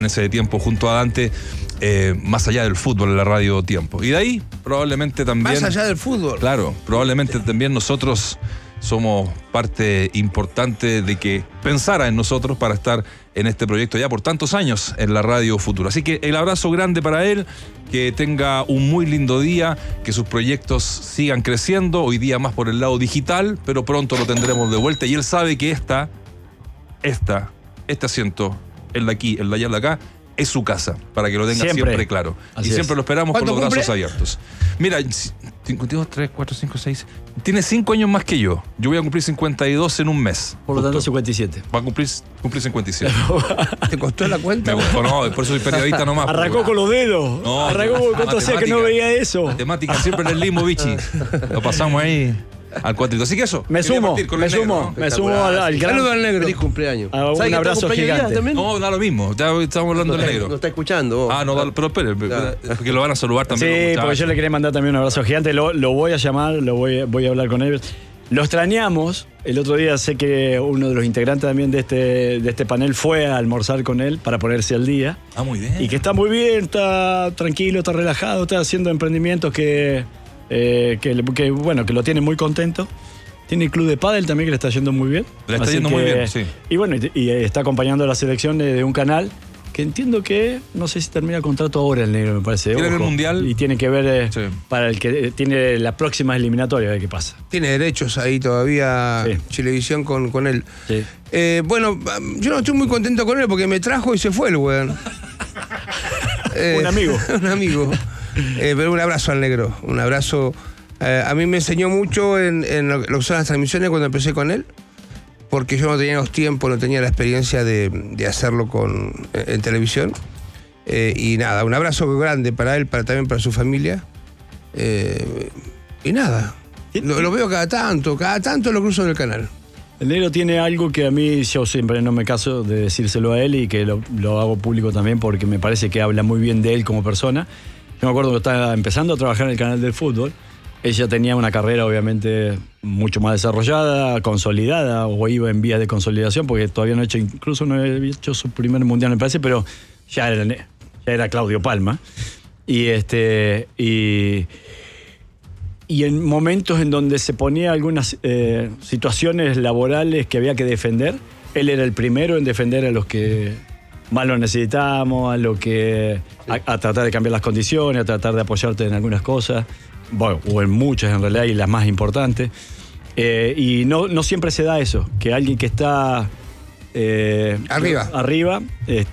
en ese tiempo junto a Dante, más allá del fútbol en la radio Tiempo. Y de ahí probablemente también... Más allá del fútbol. Claro, probablemente también nosotros somos parte importante de que pensara en nosotros para estar en este proyecto ya por tantos años en la Radio Futuro. Así que el abrazo grande para él, que tenga un muy lindo día, que sus proyectos sigan creciendo, hoy día más por el lado digital, pero pronto lo tendremos de vuelta. Y él sabe que este asiento, el de aquí, el de allá, el de acá, es su casa, para que lo tenga siempre claro. Así y siempre es. lo esperamos con los ¿Cuánto brazos abiertos. Mira, 52, 3, 4, 5, 6. Tiene 5 años más que yo. Yo voy a cumplir 52 en un mes. Por lo tanto, 57. Va a cumplir 57. ¿Te costó la cuenta? Me gustó, no, por eso soy periodista nomás. Arrancó con los dedos. No, Arrancó con cuánto hacía que no veía eso. Matemática siempre en el limbo, bichi. Lo pasamos ahí al cuatrito. Así que eso. Me sumo al gran... Saludos al negro. Feliz cumpleaños. Un abrazo gigante. No, da lo mismo. Ya estamos hablando del negro. No está escuchando. Ah, no, pero espere, porque lo van a saludar también. Sí, porque yo le quería mandar también un abrazo gigante. Lo voy a llamar, voy a hablar con ellos. Lo extrañamos. El otro día sé que uno de los integrantes también de este panel fue a almorzar con él para ponerse al día. Ah, muy bien. Y que está muy bien, está tranquilo, está relajado, está haciendo emprendimientos que lo tiene muy contento. Tiene el club de pádel también que le está yendo muy bien. Le está yendo muy bien, sí. Y bueno, y está acompañando a la selección de un canal que entiendo que, no sé si termina el contrato ahora el negro, me parece. Tiene el mundial. Y tiene que ver Sí. para el que tiene la próxima eliminatoria, a ver qué pasa. Tiene derechos ahí todavía, Sí. Chilevisión con él. Sí. Bueno, yo no estoy muy contento con él porque me trajo y se fue el weón. Un amigo. Un amigo. Pero un abrazo al negro, un abrazo. A mí me enseñó mucho en lo que son las transmisiones cuando empecé con él, porque yo no tenía los tiempos, no tenía la experiencia de hacerlo en televisión. Y nada, un abrazo grande para él, también para su familia. Y nada, lo veo cada tanto lo cruzo en el canal. El negro tiene algo que a mí, yo siempre no me caso de decírselo a él y que lo hago público también porque me parece que habla muy bien de él como persona. Yo me acuerdo que estaba empezando a trabajar en el canal del fútbol. Ella tenía una carrera obviamente mucho más desarrollada, consolidada, o iba en vías de consolidación, porque todavía no había hecho su primer mundial, me parece, pero ya era Claudio Palma. Y en momentos en donde se ponía algunas situaciones laborales que había que defender, él era el primero en defender a los que más lo necesitábamos, a tratar de cambiar las condiciones, a tratar de apoyarte en algunas cosas. Bueno, o en muchas en realidad, y las más importantes. Y no siempre se da eso, que alguien que está arriba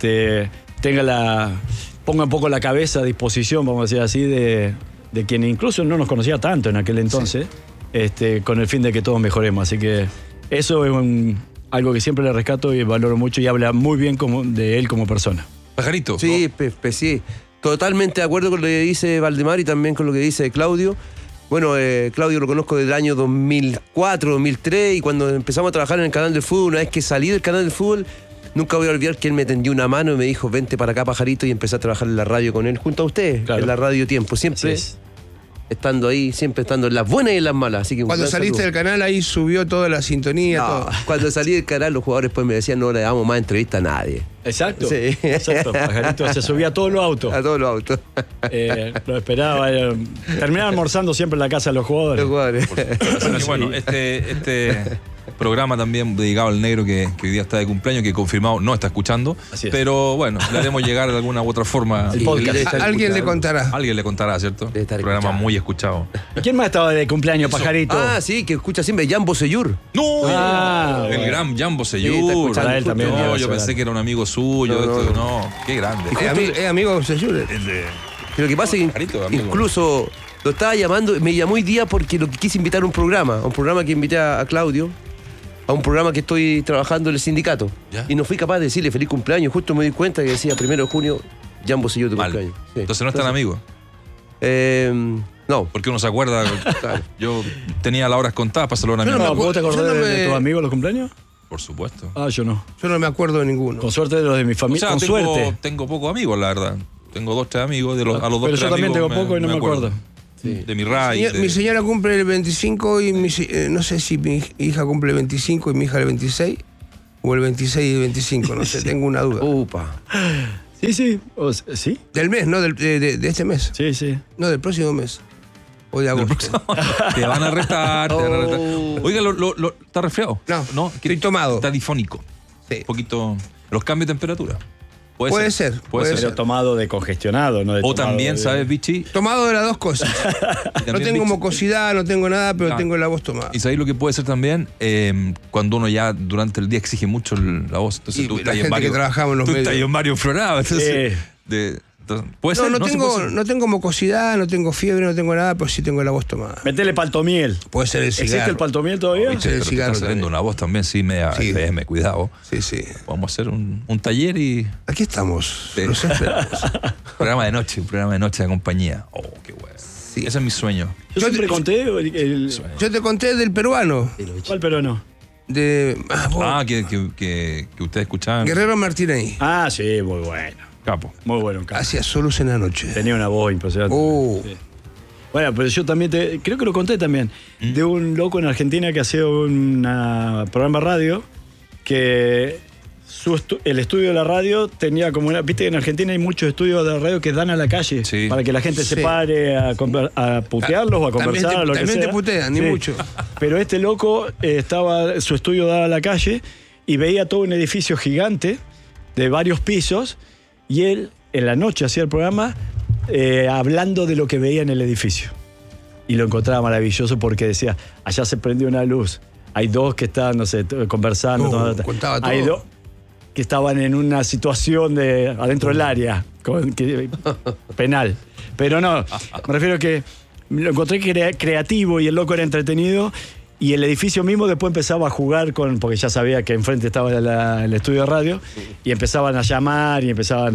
ponga un poco la cabeza a disposición, vamos a decir así, de quien incluso no nos conocía tanto en aquel entonces, sí. Con el fin de que todos mejoremos. Así que eso es algo que siempre le rescato y valoro mucho, y habla muy bien de él como persona. Pajarito. Sí, sí. Totalmente de acuerdo con lo que dice Valdemar y también con lo que dice Claudio. Bueno, Claudio lo conozco desde el año 2004, 2003, y cuando empezamos a trabajar en el canal del fútbol, una vez que salí del canal del fútbol, nunca voy a olvidar que él me tendió una mano y me dijo, vente para acá, Pajarito, y empecé a trabajar en la radio con él, junto a ustedes, claro. En la Radio Tiempo, siempre estando ahí, siempre estando en las buenas y en las malas. Así que cuando saliste del canal ahí subió toda la sintonía, todo. Cuando salí del canal los jugadores después me decían, no le damos más entrevista a nadie. Exacto, sí. Exacto. Pajarito se subía a todos los autos. A todos los autos. Lo esperaba. Terminaba almorzando siempre en la casa de los jugadores. Así que bueno, este programa también dedicado al negro que hoy día está de cumpleaños, que confirmado no está escuchando. Pero bueno, le haremos llegar de alguna u otra forma. El podcast. Alguien le contará. Alguien le contará, ¿cierto? Un programa muy escuchado. ¿Y quién más estaba de cumpleaños, Pajarito? Ah, sí, que escucha siempre Jambo Seyur. ¡No! El gran Jambo Seyur. Sí, él también. No, yo pensé que era un amigo suyo. No, qué grande. Es amigo de Seyur. Pero lo que pasa es que incluso lo estaba llamando, me llamó hoy día porque lo quise invitar a un programa que invité a Claudio, a un programa que estoy trabajando en el sindicato. ¿Ya? Y no fui capaz de decirle feliz cumpleaños. Justo me di cuenta que decía 1 de junio, Jambo Seyur tu cumpleaños. Sí. Entonces no es tan amigo. No. Porque uno se acuerda. Claro. Yo tenía las horas contadas para saludar a mi amigo. ¿Vos te acordás de tus amigos los cumpleaños? Por supuesto. Ah, yo no. Yo no me acuerdo de ninguno. Con suerte de los de mi familia. O sea, con suerte. Tengo pocos amigos, la verdad. Tengo 2, 3 amigos. A los 2, 3 amigos. Pero yo también tengo poco y no me acuerdo. Sí. De mi RAI. Mi señora cumple el 25 y no sé si mi hija cumple el 25 y mi hija el 26, o el 26 y el 25, no sé, tengo una duda. Upa. Sí. ¿Sí? Del mes, ¿no? De este mes. Sí. No, del próximo mes. O de agosto. Te van a arrestar, te van a arrestar. Oiga, ¿está resfriado? No, estoy tomado. Está difónico. Sí. Un poquito. Los cambios de temperatura. Puede ser. Pero tomado de congestionado, ¿no? O también, ¿sabes, Vichy? Tomado de las dos cosas. No tengo mucosidad, no tengo nada, pero tengo la voz tomada. ¿Y sabéis lo que puede ser también? Cuando uno ya durante el día exige mucho la voz. Entonces Y tú la estás en gente Mario. que trabajamos en los Tú medios. estás en Mario Florado. Entonces, puede ser. No Sí puede ser. no tengo mucosidad, no tengo fiebre, no tengo nada, pero sí tengo la voz tomada. Metele paltomiel. Puede ser el cigarro. ¿Existe el paltomiel todavía? Puede ser el Pero te cigarro está saliendo también. una voz también, sí, media Sí. FM, cuidado. Sí. Vamos a hacer un taller y Aquí estamos. Sí. Los esperamos. un programa de noche de compañía. Oh, qué bueno. Sí. Ese es mi sueño. Yo siempre conté Yo te conté del peruano. ¿Cuál peruano? Que ustedes escuchaban. Guerrero Martínez. Ah, sí, muy bueno. Capo. Muy bueno, capo. Hacía solos en la noche. Tenía una voz impresionante. Sí. Bueno, pero yo también creo que lo conté también, de un loco en Argentina que hacía un programa de radio que el estudio de la radio tenía como una... Viste que en Argentina hay muchos estudios de radio que dan a la calle para que la gente se pare a putearlos o a conversar, lo que sea. También te putean, ni mucho. Pero este loco su estudio daba a la calle y veía todo un edificio gigante de varios pisos y él en la noche hacía el programa hablando de lo que veía en el edificio. Y lo encontraba maravilloso porque decía, allá se prendió una luz, hay dos que están, no sé, conversando. Contaba todo. Hay dos que estaban en una situación adentro del área penal. Pero no, me refiero a que lo encontré que era creativo y el loco era entretenido. Y el edificio mismo después empezaba a jugar porque ya sabía que enfrente estaba el estudio de radio, y empezaban a llamar y empezaban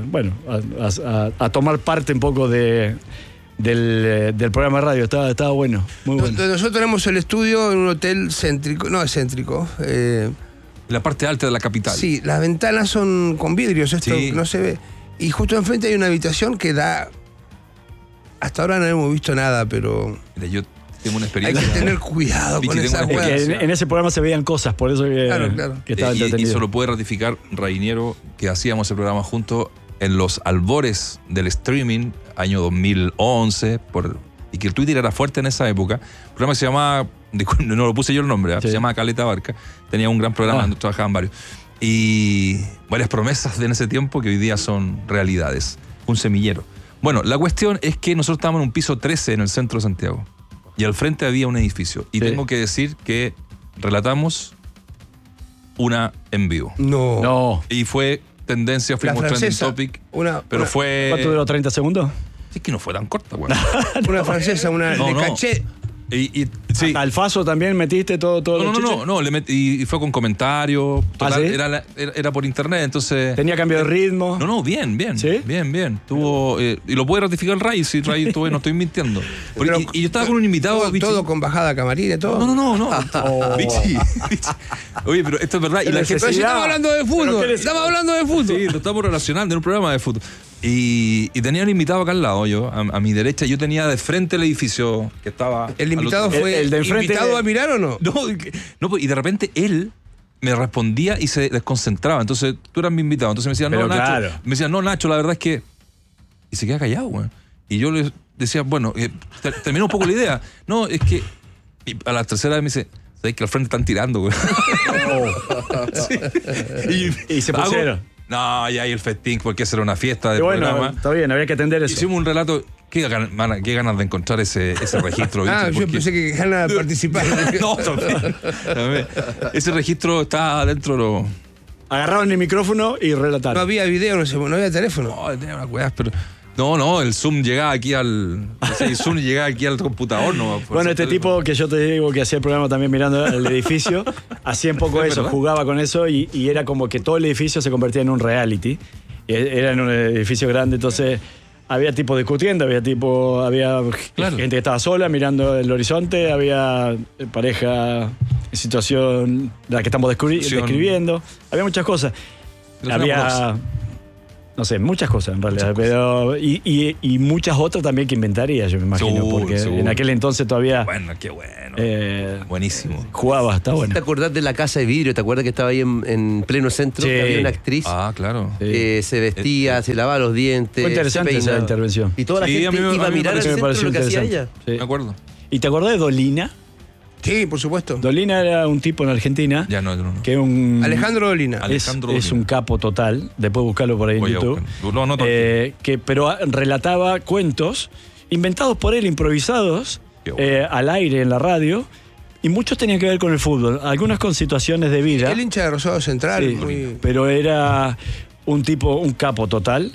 a tomar parte un poco del programa de radio. Estaba bueno, muy bueno. Nosotros tenemos el estudio en un hotel céntrico, no es céntrico. La parte alta de la capital. Sí, las ventanas son con vidrios, esto Sí. no se ve. Y justo enfrente hay una habitación que da... Hasta ahora no hemos visto nada, pero... Mira, yo tengo una Hay experiencia. que tener cuidado Vicky, con tengo esa una weá. experiencia. En ese programa se veían cosas, por eso Claro. que estaba y entretenido. se lo puede ratificar Rainiero, que hacíamos el programa juntos en los albores del streaming, año 2011, y que el Twitter era fuerte en esa época. Un programa que se llamaba, no lo puse yo el nombre, se llamaba Caleta Barca. Tenía un gran programa donde trabajaban varios. Y varias promesas de en ese tiempo que hoy día son realidades. Un semillero. Bueno, la cuestión es que nosotros estábamos en un piso 13 en el centro de Santiago. Y al frente había un edificio. Y tengo que decir que relatamos una en vivo. No. Y fue tendencia, fuimos trending francesa, topic. pero fue... ¿Cuánto duró? ¿30 segundos? Es que no fue tan corta, güey. una francesa, una No, de no. caché. Sí. Al Faso también metiste todo No, y fue con comentarios. Total, ¿sí? era por internet, entonces... ¿Tenía cambio de ritmo? No, bien. ¿Sí? Bien. Tuvo, y lo puede ratificar Ray, si Ray no estoy mintiendo. Y yo estaba con un invitado... Todo con bajada camarina, todo. No. Vichy. Oye, pero esto es verdad. Y la gente... Pero si estamos hablando de fútbol. ¿qué Estamos hablando de fútbol. Sí, lo estamos relacionando en un programa de fútbol. Y tenía un invitado acá al lado, a mi derecha. Yo tenía de frente el edificio que estaba... ¿El invitado al otro- fue el de enfrente invitado a mirar o no? No, y de repente él me respondía y se desconcentraba. Entonces, tú eras mi invitado. Entonces me decía, Pero no, Nacho. claro. Me decía, no, Nacho, la verdad es que... Y se queda callado, güey. Y yo le decía, bueno, terminó un poco la idea. No, es que... Y a la tercera vez me dice, ¿sabes que al frente están tirando, güey? Y se pusieron. No, y ahí el festín, porque esa era una fiesta de Y bueno, programa. está bien, había que atender eso. Hicimos un relato. Qué ganas de encontrar ese registro. Ah, Vichy, yo porque- pensé que ganas de participar. No, también. Ese registro está dentro de lo... Agarraron el micrófono y relataron. No había video, no había teléfono. No, tenía unas weas, pero... No, el Zoom llegaba aquí al computador, ¿no? Bueno, este tipo que yo te digo que hacía el programa también mirando el edificio, hacía un poco ¿Es eso, verdad? jugaba con eso y era como que todo el edificio se convertía en un reality. Era en un edificio grande, entonces había tipo discutiendo, había Claro. gente que estaba sola mirando el horizonte, había pareja en situación la que estamos describiendo, había muchas cosas. Relación Había... No sé, muchas cosas en realidad, pero y muchas otras también que inventaría, yo me imagino, Seguro, porque seguro. en aquel entonces todavía Bueno, qué bueno. Buenísimo. jugaba, está bueno. ¿Te acordás de La Casa de Vidrio? ¿Te acuerdas que estaba ahí en pleno centro? Sí. Que había una actriz Ah, claro. que se vestía, se lavaba los dientes. Fue interesante se esa peinaba. intervención. Y toda la Sí, gente a mí me- iba a a mí me mirar al pareció- centro lo que hacía ella. Sí. Me acuerdo. ¿Y te acordás de Dolina? Sí, por supuesto. Dolina era un tipo en Argentina Ya no. que un Alejandro Dolina. Alejandro es Dolina. un capo total. Después buscarlo por ahí en Voy a YouTube. buscar. Lo anoto. Pero relataba cuentos inventados por él, improvisados, Qué bueno. al aire en la radio. Y muchos tenían que ver con el fútbol. Algunas con situaciones de vida. El hincha de Rosario Central. Sí, Muy... pero era un tipo, un capo total.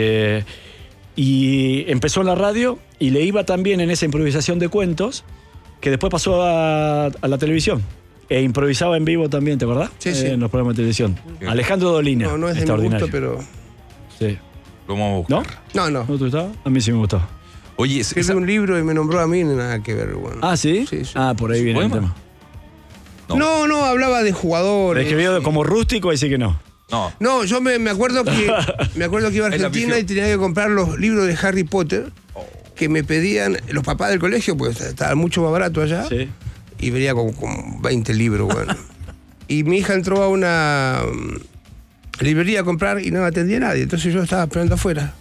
Y empezó en la radio y le iba también en esa improvisación de cuentos que después pasó a la televisión. E improvisaba en vivo también, ¿te acordás? Sí, sí. En los programas de televisión. Qué Alejandro Dolina. No, no es de mi extraordinario. gusto, pero... Sí. Lo vamos a buscar. ¿No? No, no. ¿No te gustaba? A mí sí me gustaba. Oye, Escribí un libro y me nombró a mí, nada que ver, bueno. Ah, ¿sí? Sí, sí. Ah, por ahí viene el ¿Poema? tema. No, hablaba de jugadores. Escribió como rústico, ahí sí que no. no. No, yo me acuerdo que iba a Ahí la Argentina pifió. y tenía que comprar los libros de Harry Potter que me pedían los papás del colegio, pues estaban mucho más barato allá. Sí. Y venía con 20 libros, bueno. Y mi hija entró a una librería a comprar y no me atendía nadie. Entonces yo estaba esperando afuera.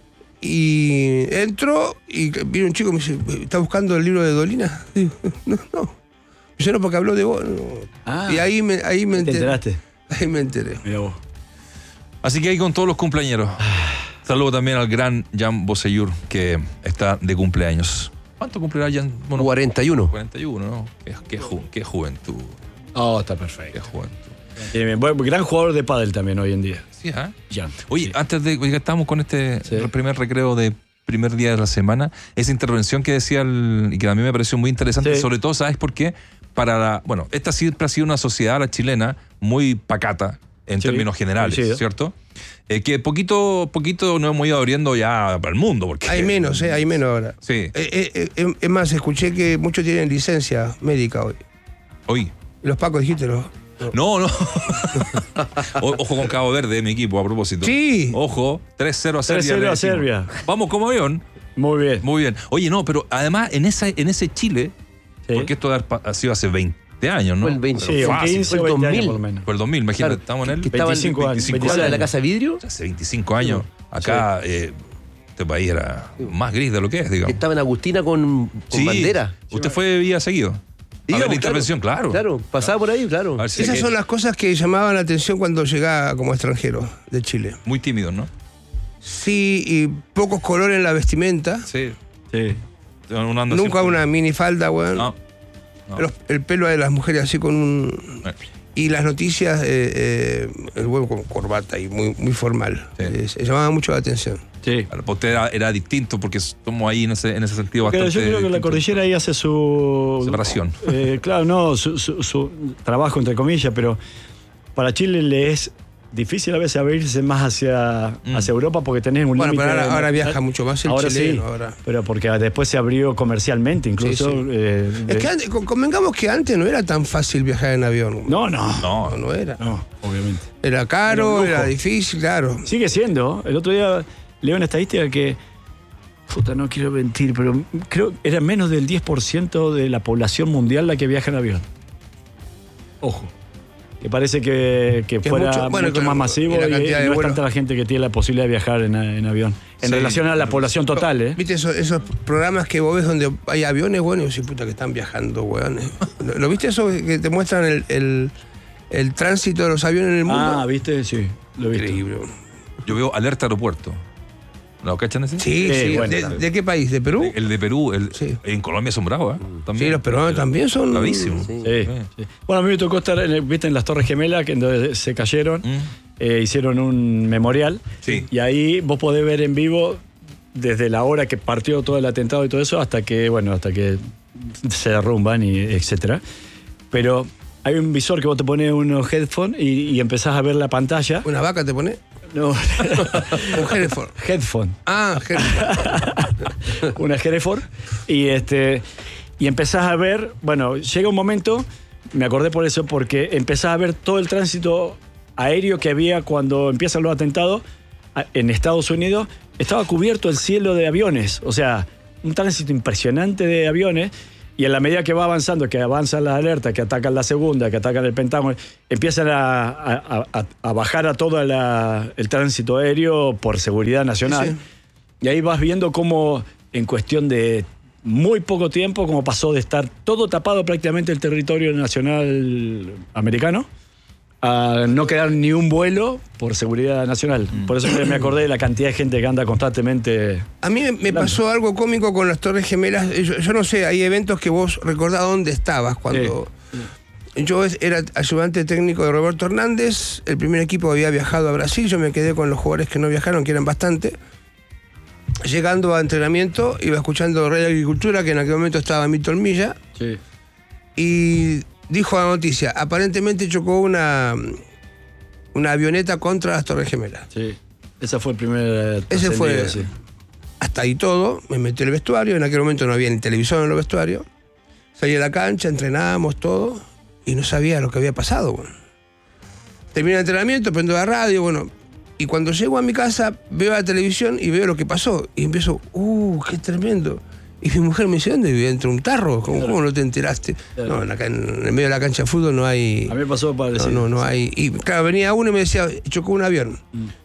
Y entró y vino un chico y me dice, ¿está buscando el libro de Dolina? Y digo, no. Yo no, porque habló de vos. No. Ah, Y ahí me ¿Te enteré. enteraste? Ahí me enteré. Mira vos. Así que ahí con todos los cumpleañeros. Saludo también al gran Jan Bosellur, que está de cumpleaños. ¿Cuánto cumplirá Jan? Bueno, 41. 41, ¿no? Qué juventud. Oh, está Qué perfecto. juventud. Bueno, gran jugador de pádel también hoy en día. Sí, ¿ah? Jan. Oye, Sí. antes de que estamos con este Sí. primer recreo de primer día de la semana, esa intervención que decía y que a mí me pareció muy interesante, Sí. sobre todo, ¿sabes por qué? Bueno, esta siempre ha sido una sociedad, la chilena, muy pacata en Sí, términos generales, coincido. ¿cierto? Que poquito nos hemos ido abriendo ya para el mundo. Porque, Hay menos ahora. Sí, Es más, escuché que muchos tienen licencia médica hoy. hoy. Los pacos dijiste, ¿no? No. Ojo con Cabo Verde, mi equipo, a propósito. Sí. Ojo, 3-0 a Serbia. 3-0 le a decimos. Serbia. Vamos como avión. Muy bien. Muy bien. Oye, no, pero además en ese Chile, Sí. porque esto ha sido hace 20 años, ¿no? Fue el 20. Pero Sí, un fácil. 15 o Fue el 20 años 2000. por lo menos. Fue el 2000, imagínate, Claro, estamos en el que estaba en 25 años. 25 ¿Habla de años. La Casa de Vidrio? Hace 25 años. Acá este país era más gris de lo que es, Que digamos. estaba en Agustina con Sí. bandera. Usted fue vía seguido. A ver la intervención, claro. Claro, pasaba por ahí, claro. A ver si Esas que- son las cosas que llamaban la atención cuando llegaba como extranjero de Chile. Muy tímidos, ¿no? Sí, y pocos colores en la vestimenta. Sí. Sí. Uno anda Nunca siempre- una minifalda, weón. No. No. El pelo de las mujeres así con un... Eh. Y las noticias, el huevo con corbata y muy formal. Sí. Se llamaba mucho la atención. Sí. Para usted era distinto porque somos ahí en ese sentido Porque bastante. yo creo que la distinto. cordillera ahí hace su... Separación. Claro, no, su trabajo, entre comillas, pero para Chile le es difícil a veces abrirse más hacia Europa porque tenés un Bueno, límite. pero ahora viaja mucho más el ahora chileno. sí, Ahora. pero porque después se abrió comercialmente incluso. Sí, sí. Es que antes, convengamos que antes no era tan fácil viajar en avión. No, No era. obviamente. Era caro, Era un lujo. era difícil, claro. Sigue siendo. El otro día leo una estadística que, puta, no quiero mentir, pero creo que era menos del 10% de la población mundial la que viaja en avión. Ojo. Que parece que fuera mucho, bueno, mucho con más masivo y la y cantidad de no es vuelos. tanta la gente que tiene la posibilidad de viajar en avión. En Sí, relación a la población total, ¿eh? ¿Viste esos programas que vos ves donde hay aviones, bueno, y decís, puta, que están viajando, weón? ¿Lo viste eso que te muestran el tránsito de los aviones en el mundo? Ah, ¿viste? Sí, lo viste. Increíble. Yo veo alerta aeropuerto. ¿Lo cachan ese? Sí, sí. bueno. ¿De qué país? ¿De Perú? El de Perú, Sí. en Colombia son bravos, ¿eh? También. Sí, los peruanos también son... Bravísimos. Sí. Sí. Bueno, a mí me tocó estar, ¿viste? En las Torres Gemelas, que donde se cayeron, hicieron un memorial. Sí. Y ahí vos podés ver en vivo desde la hora que partió todo el atentado y todo eso hasta que se derrumban y etcétera. Pero hay un visor que vos te pones unos headphones y empezás a ver la pantalla. ¿Una vaca te pone? No, Un Hereford. headphone. Ah, Hereford. Una Hereford y empezás a ver, bueno, llega un momento, me acordé por eso, porque empezás a ver todo el tránsito aéreo que había cuando empiezan los atentados en Estados Unidos estaba cubierto el cielo de aviones, o sea, un tránsito impresionante de aviones, y en la medida que va avanzando, que avanzan las alertas, que atacan la segunda, que atacan el Pentágono, empiezan a bajar a todo el tránsito aéreo por seguridad nacional. Sí. Y ahí vas viendo cómo en cuestión de muy poco tiempo, como pasó de estar todo tapado prácticamente el territorio nacional americano, a no quedar ni un vuelo por seguridad nacional. Por eso me acordé de la cantidad de gente que anda constantemente. A mí me pasó algo cómico con las Torres Gemelas. Yo no sé, hay eventos que vos recordás dónde estabas cuando... Sí. Yo era ayudante técnico de Roberto Hernández, el primer equipo había viajado a Brasil, yo me quedé con los jugadores que no viajaron, que eran bastante. Llegando a entrenamiento, iba escuchando Rey de Agricultura, que en aquel momento estaba Milton Milla, sí. Y dijo la noticia, aparentemente chocó una avioneta contra las Torres Gemelas. Sí, esa fue el primer... Ese fue... Sí. Hasta ahí todo, me metí en el vestuario, en aquel momento no había ni televisión en el vestuario, salí a la cancha, entrenábamos todo, y no sabía lo que había pasado. Bueno. Terminé el entrenamiento, prendo la radio, bueno, y cuando llego a mi casa, veo la televisión y veo lo que pasó, y empiezo, qué tremendo. Y mi mujer me dice, ¿dónde vive? ¿Dentro de un tarro? ¿Cómo no te enteraste? Claro. No, en el medio de la cancha de fútbol no hay... A mí me pasó parecido. No hay... Y claro, venía uno y me decía, chocó un avión.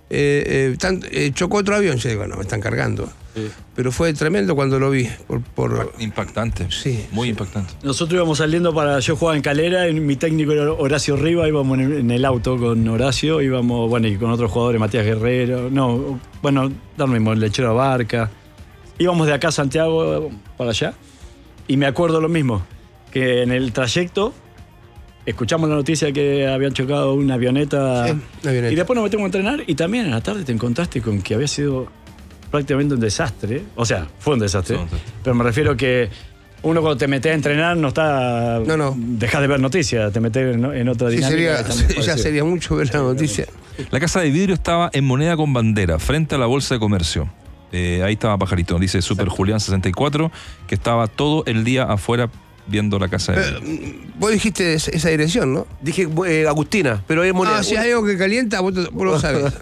Chocó otro avión. Yo digo, no, me están cargando. Sí. Pero fue tremendo cuando lo vi. Impactante. Sí. Muy impactante. Nosotros íbamos saliendo yo jugaba en Calera, y mi técnico era Horacio Riva, íbamos en el auto con Horacio, íbamos, bueno, y con otros jugadores, Matías Guerrero, no, bueno, da lo mismo, el Lechero Barca. Íbamos de acá a Santiago para allá, y me acuerdo lo mismo, que en el trayecto escuchamos la noticia que habían chocado una avioneta, sí, y después nos metimos a entrenar, y también en la tarde te encontraste con que había sido prácticamente un desastre. O sea, fue un desastre, pero me refiero que uno cuando te metes a entrenar no está... No. Dejás de ver noticias, te metes en otra dinámica. Ya sería mucho ver la noticia. La Casa de Vidrio estaba en Moneda con Bandera, frente a la Bolsa de Comercio. Ahí estaba Pajarito, dice Super Julián 64, que estaba todo el día afuera viendo la Casa de Vidrio. Vos dijiste esa dirección, ¿no? Dije Agustina, pero es Moneda. Si hay algo que calienta, vos lo sabés.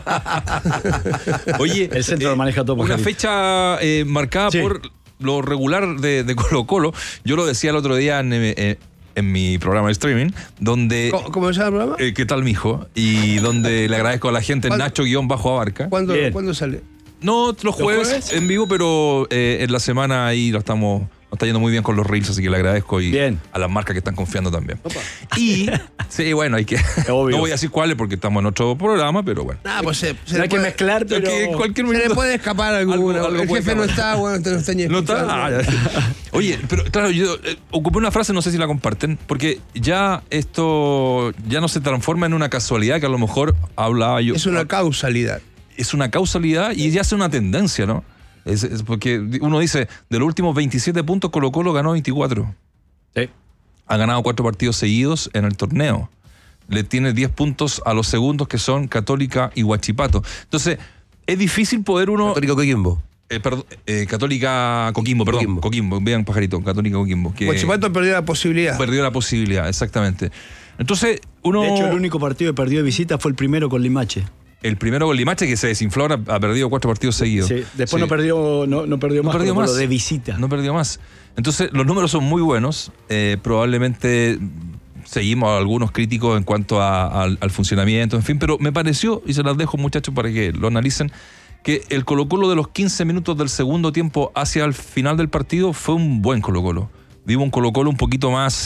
Oye, el centro lo maneja todo. Una fecha marcada por lo regular de Colo-Colo. Yo lo decía el otro día en mi programa de streaming, donde... ¿Cómo se llama el programa? ¿Qué tal, mijo? Y donde le agradezco a la gente, Nacho-Abarca. ¿Cuándo sale? No, los jueves en vivo, pero en la semana ahí nos está yendo muy bien con los reels, así que le agradezco y a las marcas que están confiando también. Opa. Y sí, bueno, hay que... No voy a decir cuáles porque estamos en otro programa, pero bueno. Pues hay que mezclar, pero... Cualquier minuto, se le puede escapar alguno. El jefe no está, bueno, no está ni escuchando. Oye, pero claro, yo ocupé una frase, no sé si la comparten, porque ya esto ya no se transforma en una casualidad, que a lo mejor hablaba yo... Es una causalidad. Es una causalidad y ya es una tendencia, ¿no? Es porque uno dice, de los últimos 27 puntos, Colo-Colo ganó 24. Sí. Ha ganado 4 partidos seguidos en el torneo. Le tiene 10 puntos a los segundos, que son Católica y Huachipato. Entonces, es difícil poder uno... Católica Coquimbo. Católica Coquimbo, perdón. Coquimbo, vean, Pajarito, Católica Coquimbo. Huachipato perdió la posibilidad. Perdió la posibilidad, exactamente. Entonces, uno... De hecho, el único partido que perdió de visita fue el primero con Limache. El primero con Limache, que se desinfló, ha perdido 4 partidos seguidos. Sí, después no perdió más, pero de visita. No perdió más. Entonces, los números son muy buenos. Probablemente seguimos a algunos críticos en cuanto al funcionamiento, en fin, pero me pareció, y se las dejo, muchachos, para que lo analicen, que el Colo-Colo de los 15 minutos del segundo tiempo hacia el final del partido fue un buen Colo-Colo. Vivo un Colo-Colo un poquito más...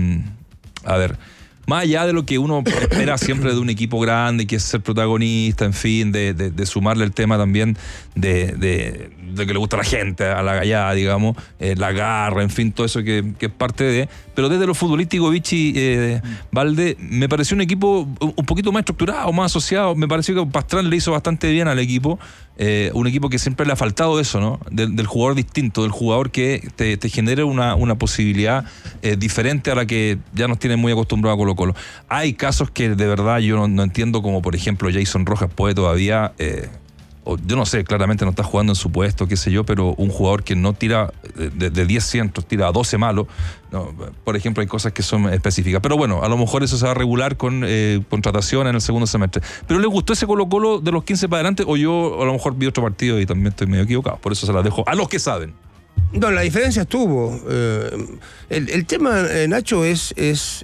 más allá de lo que uno espera siempre de un equipo grande, que es ser protagonista, en fin, de sumarle el tema también de que le gusta a la gente, a la gallada, digamos, la garra, en fin, todo eso que es parte de... Pero desde lo futbolístico, Vichy, Valde, me pareció un equipo un poquito más estructurado, más asociado. Me pareció que Pastrán le hizo bastante bien al equipo. Un equipo que siempre le ha faltado eso, ¿no? Del jugador distinto, del jugador que te genere una posibilidad diferente a la que ya nos tiene muy acostumbrado a Colo-Colo. Hay casos que de verdad yo no entiendo, como por ejemplo Jason Rojas puede todavía yo no sé, claramente no está jugando en su puesto, qué sé yo, pero un jugador que no tira de 10 centros, tira a 12 malos, no, por ejemplo, hay cosas que son específicas. Pero bueno, a lo mejor eso se va a regular con contratación en el segundo semestre. ¿Pero le gustó ese Colo-Colo de los 15 para adelante, o yo a lo mejor vi otro partido y también estoy medio equivocado? Por eso se las dejo a los que saben. No, la diferencia estuvo. El tema, Nacho, es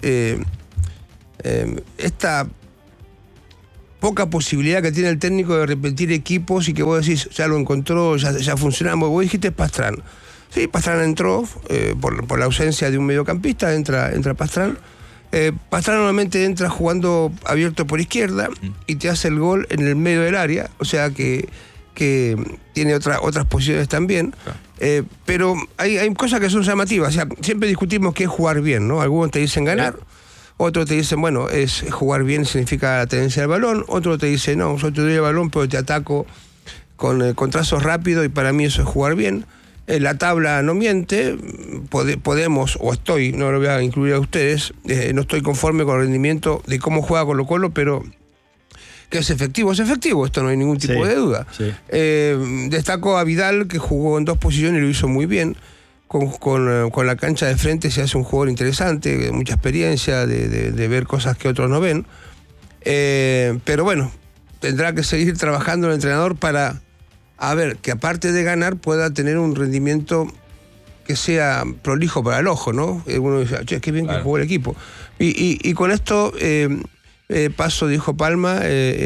esta poca posibilidad que tiene el técnico de repetir equipos y que vos decís, ya lo encontró, ya funcionamos. Vos dijiste Pastrán. Sí, Pastrán entró por la ausencia de un mediocampista, entra Pastrán. Pastrán normalmente entra jugando abierto por izquierda y te hace el gol en el medio del área, o sea que tiene otras posiciones también. Pero hay cosas que son llamativas. O sea, siempre discutimos qué es jugar bien, ¿no? Algunos te dicen ganar. Otros te dicen, bueno, es jugar bien significa la tenencia del balón. Otros te dicen, no, yo te doy el balón, pero te ataco con trazos rápidos y para mí eso es jugar bien. La tabla no miente, podemos, o estoy, no lo voy a incluir a ustedes, no estoy conforme con el rendimiento de cómo juega Colo-Colo, pero que es efectivo, esto no hay ningún tipo de duda. Sí. Destacó a Vidal, que jugó en 2 posiciones y lo hizo muy bien. Con la cancha de frente se hace un jugador interesante, de mucha experiencia, de ver cosas que otros no ven. Pero bueno, tendrá que seguir trabajando el entrenador para, a ver, que aparte de ganar pueda tener un rendimiento que sea prolijo para el ojo, ¿no? Uno dice, che, qué bien claro que jugó el equipo. Y con esto paso, dijo Palma.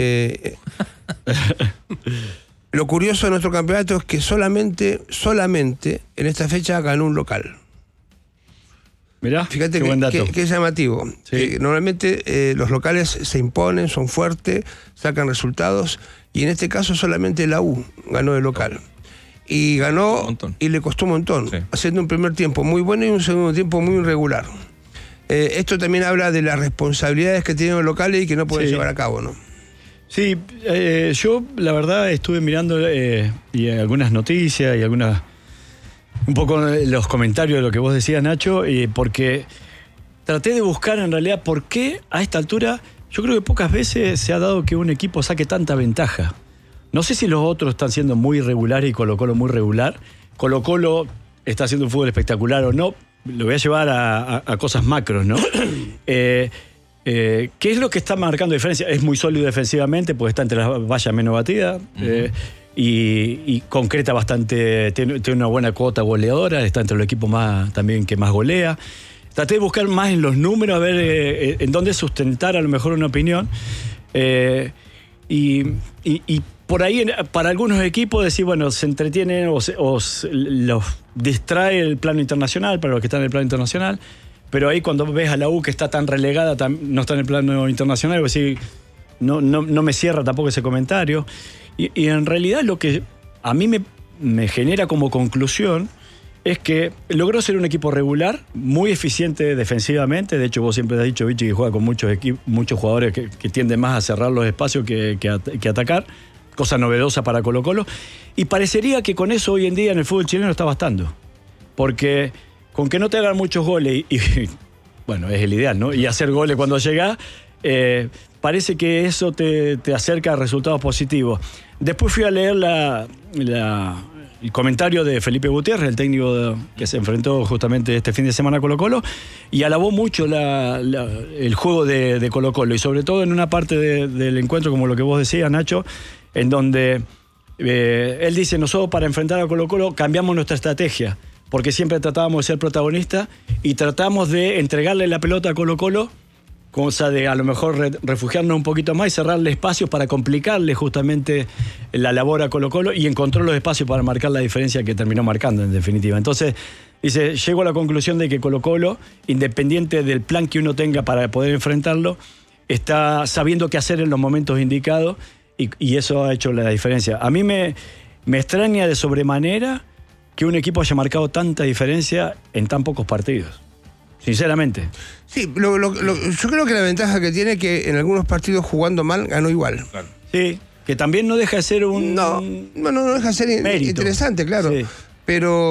Lo curioso de nuestro campeonato es que solamente en esta fecha ganó un local. Mirá, fíjate qué llamativo. Sí. Normalmente los locales se imponen, son fuertes, sacan resultados, y en este caso solamente la U ganó de local. Y ganó y le costó un montón, sí, haciendo un primer tiempo muy bueno y un segundo tiempo muy irregular. Esto también habla de las responsabilidades que tienen los locales y que no pueden llevar a cabo, ¿no? Sí, yo la verdad estuve mirando y algunas noticias y un poco los comentarios de lo que vos decías, Nacho, porque traté de buscar en realidad por qué a esta altura, yo creo que pocas veces se ha dado que un equipo saque tanta ventaja. No sé si los otros están siendo muy irregulares y Colo-Colo muy regular. Colo-Colo está haciendo un fútbol espectacular o no, lo voy a llevar a cosas macros, ¿no? ¿Qué es lo que está marcando diferencia? Es muy sólido defensivamente porque está entre las vallas menos batidas, y concreta bastante, tiene una buena cuota goleadora, está entre los equipos también que más golea. Traté de buscar más en los números, a ver en dónde sustentar a lo mejor una opinión. Y por ahí, para algunos equipos, decir, bueno, se entretienen o los distrae el plano internacional, para los que están en el plano internacional. Pero ahí cuando ves a la U que está tan relegada, no está en el plano internacional, pues sí, no me cierra tampoco ese comentario. Y en realidad lo que a mí me genera como conclusión es que logró ser un equipo regular, muy eficiente defensivamente. De hecho, vos siempre has dicho, Vichy, que juega con muchos jugadores que tienden más a cerrar los espacios que atacar, cosa novedosa para Colo-Colo. Y parecería que con eso hoy en día en el fútbol chileno está bastando. Porque con que no te hagan muchos goles, y bueno, es el ideal, ¿no? Y hacer goles cuando llegás, parece que eso te acerca a resultados positivos. Después fui a leer el comentario de Felipe Gutiérrez, el técnico que se enfrentó justamente este fin de semana a Colo-Colo, y alabó mucho el juego de Colo-Colo, y sobre todo en una parte del encuentro, como lo que vos decías, Nacho, en donde él dice, nosotros para enfrentar a Colo-Colo cambiamos nuestra estrategia, porque siempre tratábamos de ser protagonistas y tratamos de entregarle la pelota a Colo-Colo, cosa de a lo mejor refugiarnos un poquito más y cerrarle espacios para complicarle justamente la labor a Colo-Colo, y encontró los espacios para marcar la diferencia que terminó marcando en definitiva. Entonces, dice, llego a la conclusión de que Colo-Colo, independiente del plan que uno tenga para poder enfrentarlo, está sabiendo qué hacer en los momentos indicados, y eso ha hecho la diferencia. A mí me extraña de sobremanera que un equipo haya marcado tanta diferencia en tan pocos partidos. Sinceramente. Sí, yo creo que la ventaja que tiene es que en algunos partidos jugando mal ganó igual. Claro. Sí, que también no deja de ser un... No deja de ser interesante, claro. Sí. Pero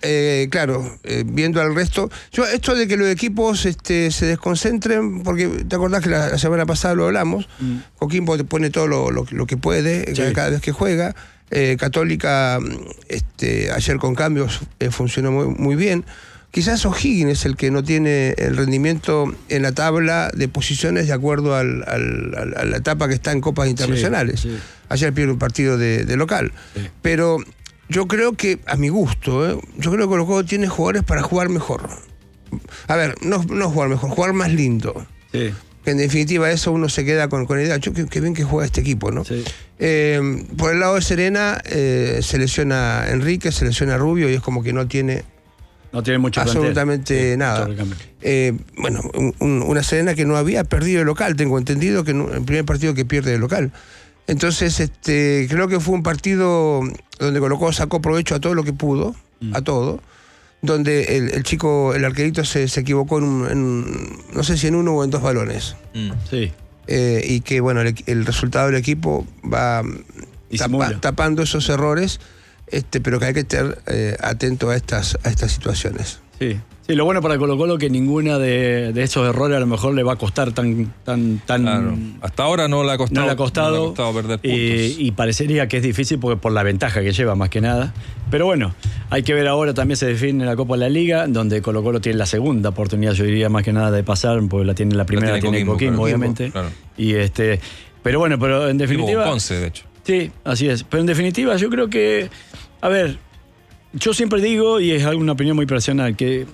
claro, viendo al resto. Esto de que los equipos se desconcentren, porque te acordás que la semana pasada lo hablamos, Coquimbo te pone todo lo que puede, sí, cada vez que juega. Católica, ayer con cambios funcionó muy bien. Quizás O'Higgins es el que no tiene el rendimiento en la tabla de posiciones de acuerdo a la etapa que está en copas internacionales. Sí, sí. Ayer pierde un partido de local. Sí. Pero yo creo que, a mi gusto, yo creo que Colo-Colo tiene jugadores para jugar mejor. A ver, no jugar mejor, jugar más lindo. Sí. Que en definitiva eso uno se queda con la idea, qué bien que juega este equipo, ¿no? Sí. Por el lado de Serena, se lesiona Enrique, se lesiona Rubio y es como que no tiene mucho absolutamente plantel, nada. Bueno, una Serena que no había perdido el local, tengo entendido que el primer partido que pierde el local. Entonces, creo que fue un partido donde Colo-Colo sacó provecho a todo lo que pudo, a todo, donde el chico, el arquerito se equivocó no sé si en uno o en dos balones. Sí. Y que, bueno, el resultado del equipo va tapando esos errores, pero que hay que estar atento a estas situaciones. Sí. Sí, lo bueno para Colo-Colo que ninguna de esos errores a lo mejor le va a costar tan. Claro. Hasta ahora no le ha costado perder puntos. Y parecería que es difícil porque por la ventaja que lleva más que nada. Pero bueno, hay que ver ahora, también se define la Copa de la Liga, donde Colo-Colo tiene la segunda oportunidad, yo diría más que nada de pasar, porque la primera tiene Coquimbo, obviamente. Claro. Y pero en definitiva. Ponce, de hecho. Sí, así es. Pero en definitiva, yo creo que. A ver. Yo siempre digo, y es una opinión muy personal, que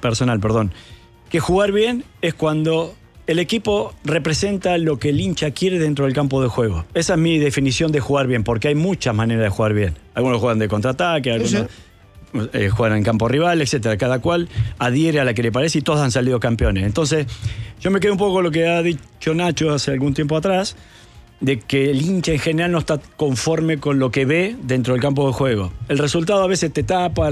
jugar bien es cuando el equipo representa lo que el hincha quiere dentro del campo de juego. Esa es mi definición de jugar bien, porque hay muchas maneras de jugar bien. Algunos juegan de contraataque, algunos juegan en campo rival, etcétera. Cada cual adhiere a la que le parece y todos han salido campeones. Entonces, yo me quedo un poco con lo que ha dicho Nacho hace algún tiempo atrás, de que el hincha en general no está conforme con lo que ve dentro del campo de juego. El resultado a veces te tapa,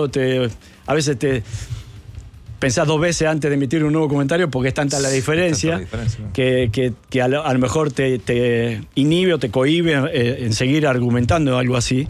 a veces te pensás dos veces antes de emitir un nuevo comentario porque es tanta la diferencia, que a lo mejor te inhibe o te cohíbe en seguir argumentando algo así.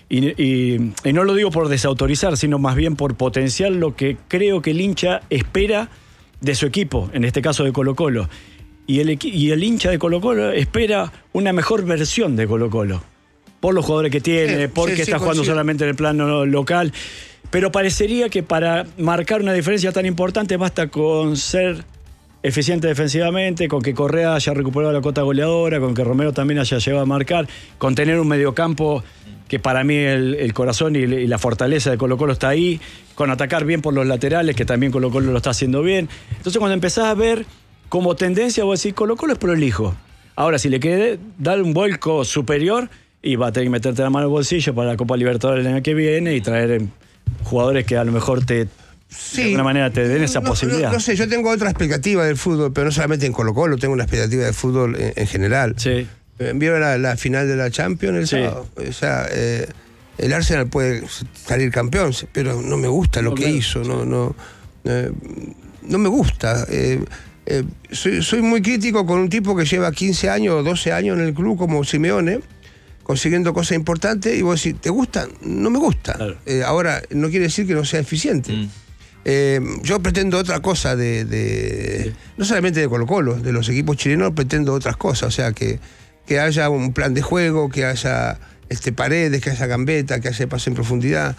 Y no lo digo por desautorizar, sino más bien por potenciar lo que creo que el hincha espera de su equipo, en este caso de Colo-Colo. Y el hincha de Colo-Colo espera una mejor versión de Colo-Colo. Por los jugadores que tiene, porque está jugando solamente en el plano local. Pero parecería que para marcar una diferencia tan importante basta con ser eficiente defensivamente, con que Correa haya recuperado la cota goleadora, con que Romero también haya llegado a marcar, con tener un mediocampo que para mí el corazón y la fortaleza de Colo-Colo está ahí, con atacar bien por los laterales, que también Colo-Colo lo está haciendo bien. Entonces cuando empezás a ver como tendencia, vos decís, Colo-Colo es prolijo. Ahora, si le querés dar un vuelco superior, y va a tener que meterte la mano al bolsillo para la Copa Libertadores el año que viene y traer jugadores que a lo mejor de alguna manera te den esa posibilidad. No sé, yo tengo otra expectativa del fútbol, pero no solamente en Colo-Colo, tengo una expectativa del fútbol en general. Sí. ¿Vieron la final de la Champions el sábado? O sea, el Arsenal puede salir campeón, pero no me gusta lo que hizo, no me gusta. Soy muy crítico con un tipo que lleva 15 años o 12 años en el club como Simeone, consiguiendo cosas importantes, y vos decís, ¿te gusta? No me gusta. Claro. Ahora, no quiere decir que no sea eficiente. Yo pretendo otra cosa no solamente de Colo-Colo, de los equipos chilenos pretendo otras cosas, o sea, que haya un plan de juego, que haya paredes, que haya gambeta, que haya pase en profundidad,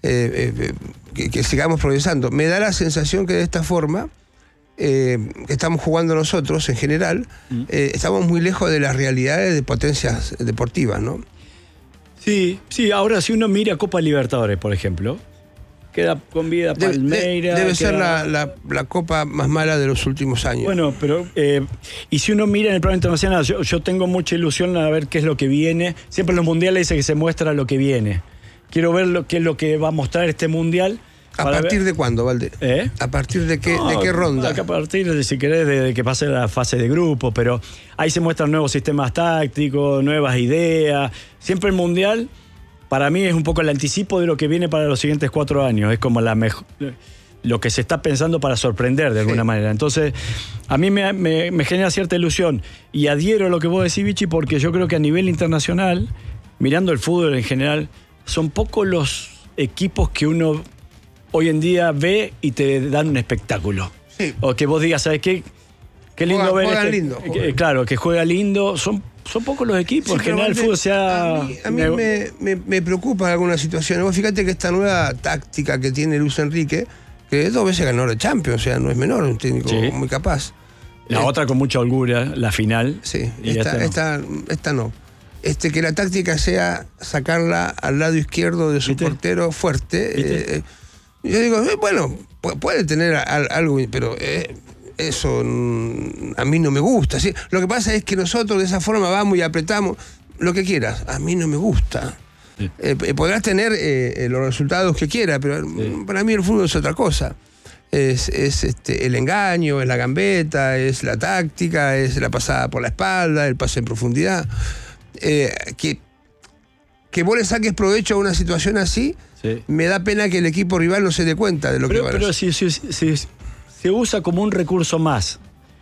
que sigamos progresando. Me da la sensación que de esta forma que estamos jugando nosotros en general, estamos muy lejos de las realidades de potencias deportivas, ¿no? Sí, ahora si uno mira Copa Libertadores, por ejemplo, queda con vida Palmeiras. Debe ser la copa más mala de los últimos años. Bueno, pero y si uno mira en el plano internacional, yo tengo mucha ilusión a ver qué es lo que viene. Siempre en los mundiales dice que se muestra lo que viene. Quiero ver qué es lo que va a mostrar este mundial. ¿A partir de cuándo, Valde? ¿A partir de qué ronda? A partir de, si querés, de que pase la fase de grupo, pero ahí se muestran nuevos sistemas tácticos, nuevas ideas. Siempre el Mundial, para mí, es un poco el anticipo de lo que viene para los siguientes 4 años. Es como lo que se está pensando para sorprender de alguna manera. Entonces, a mí me genera cierta ilusión. Y adhiero a lo que vos decís, Vichy, porque yo creo que a nivel internacional, mirando el fútbol en general, son pocos los equipos que uno hoy en día ve y te dan un espectáculo. Sí. O que vos digas, ¿sabes qué? Qué lindo ver. Juegan lindo. Claro, que juega lindo. Son pocos los equipos. Sí, En general, el fútbol se ha. A mí me preocupa algunas situaciones. Vos fíjate que esta nueva táctica que tiene Luis Enrique, que 2 veces ganó la Champions, o sea, no es menor, un técnico muy capaz. La otra con mucha holgura, la final. Sí, y esta no. Que la táctica sea sacarla al lado izquierdo de su portero fuerte. Yo digo, bueno, puede tener algo, pero eso a mí no me gusta. ¿Sí? Lo que pasa es que nosotros de esa forma vamos y apretamos lo que quieras. A mí no me gusta. Sí. Podrás tener los resultados que quieras, pero para mí el fútbol es otra cosa. Es el engaño, es la gambeta, es la táctica, es la pasada por la espalda, el pase en profundidad. Que vos le saques provecho a una situación así, me da pena que el equipo rival no se dé cuenta de lo que va a hacer. Pero si se usa como un recurso más,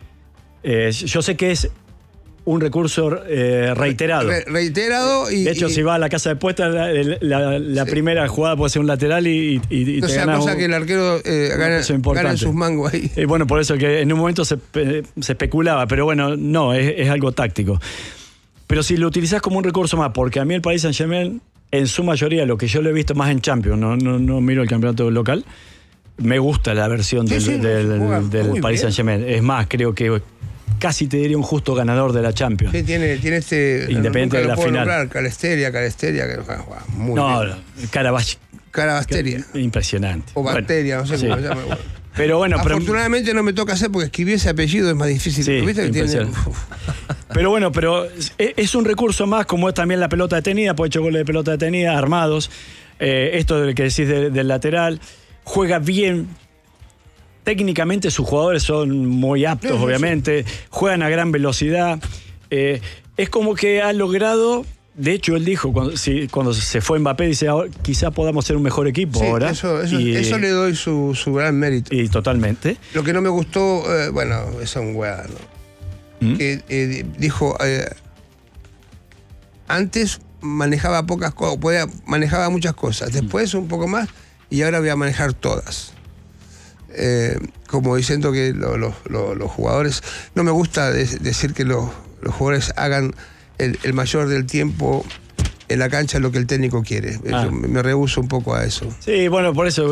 yo sé que es un recurso reiterado. Reiterado y... De hecho, si vas a la casa de puestas, la primera jugada puede ser un lateral y no te sea ganas cosa que el arquero gana sus mangos ahí. Bueno, por eso que en un momento se especulaba, pero bueno, no, es algo táctico. Pero si lo utilizás como un recurso más, porque a mí el Paris Saint-Germain, en su mayoría, lo que yo lo he visto más en Champions, no miro el campeonato local, me gusta la versión del Paris Saint-Germain. Es más, creo que casi te diría un justo ganador de la Champions. Sí, tiene independiente de la final. Calesteria, que muy bien. Carabasteria. Impresionante. O Bacteria, no sé cómo se llama. Pero bueno, afortunadamente no me toca hacer porque escribir ese apellido es más difícil. Sí, ¿Viste? Pero bueno, es un recurso más, como es también la pelota detenida, puede echar goles de pelota detenida, armados. Esto del que decís del lateral, juega bien. Técnicamente sus jugadores son muy aptos, obviamente. Juegan a gran velocidad. Es como que ha logrado... De hecho, él dijo, cuando se fue Mbappé, dice, quizá podamos ser un mejor equipo ahora. Eso le doy su gran mérito. Y totalmente. Lo que no me gustó, bueno, es un weá, ¿no? Que dijo, antes manejaba pocas cosas, manejaba muchas cosas, después un poco más, y ahora voy a manejar todas. Como diciendo que los jugadores, no me gusta decir que los jugadores hagan el mayor del tiempo en la cancha lo que el técnico quiere. Me rehúso un poco a eso. Sí, bueno, por eso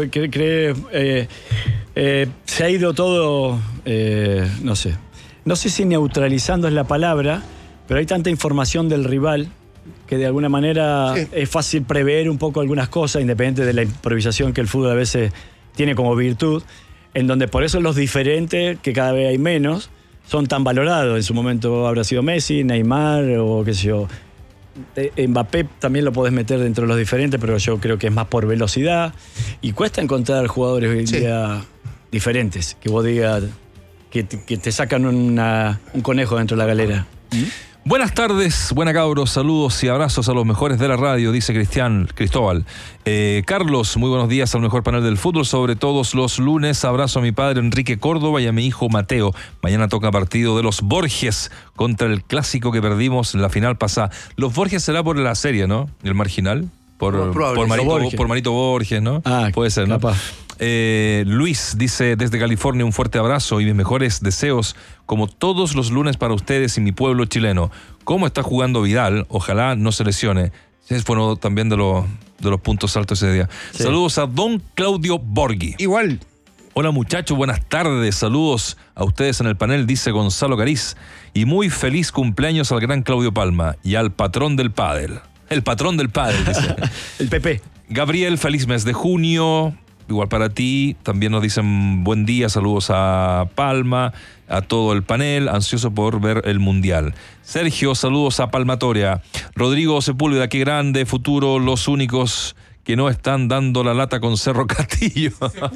se ha ido todo, no sé si neutralizando es la palabra, pero hay tanta información del rival que de alguna manera es fácil prever un poco algunas cosas, independiente de la improvisación que el fútbol a veces tiene como virtud, en donde por eso los diferentes, que cada vez hay menos, son tan valorados. En su momento habrá sido Messi, Neymar o qué sé yo. Mbappé también lo podés meter dentro de los diferentes, pero yo creo que es más por velocidad. Y cuesta encontrar jugadores hoy en día diferentes, que vos digas que te sacan un conejo dentro de la galera. Buenas tardes, buena cabros, saludos y abrazos a los mejores de la radio, dice Cristóbal. Carlos, muy buenos días al mejor panel del fútbol, sobre todos los lunes. Abrazo a mi padre Enrique Córdoba y a mi hijo Mateo. Mañana toca partido de los Borges contra el clásico que perdimos en la final pasada. Los Borges será por la serie, ¿no? El marginal. Por Marito Borges, ¿no? Puede ser, ¿no? Capaz. Luis dice desde California, un fuerte abrazo y mis mejores deseos como todos los lunes para ustedes y mi pueblo chileno. ¿Cómo está jugando Vidal? Ojalá no se lesione. Es bueno también de los puntos altos ese día. Sí. Saludos a don Claudio Borghi. Igual. Hola muchachos, buenas tardes. Saludos a ustedes en el panel, dice Gonzalo Cariz. Y muy feliz cumpleaños al gran Claudio Palma y al patrón del pádel. El patrón del pádel, dice. El Pepe. Gabriel, feliz mes de junio. Igual para ti, también nos dicen buen día, saludos a Palma, a todo el panel, ansioso por ver el Mundial. Sergio, saludos a Palmatoria. Rodrigo Sepúlveda, qué grande futuro, los únicos que no están dando la lata con Cerro Castillo.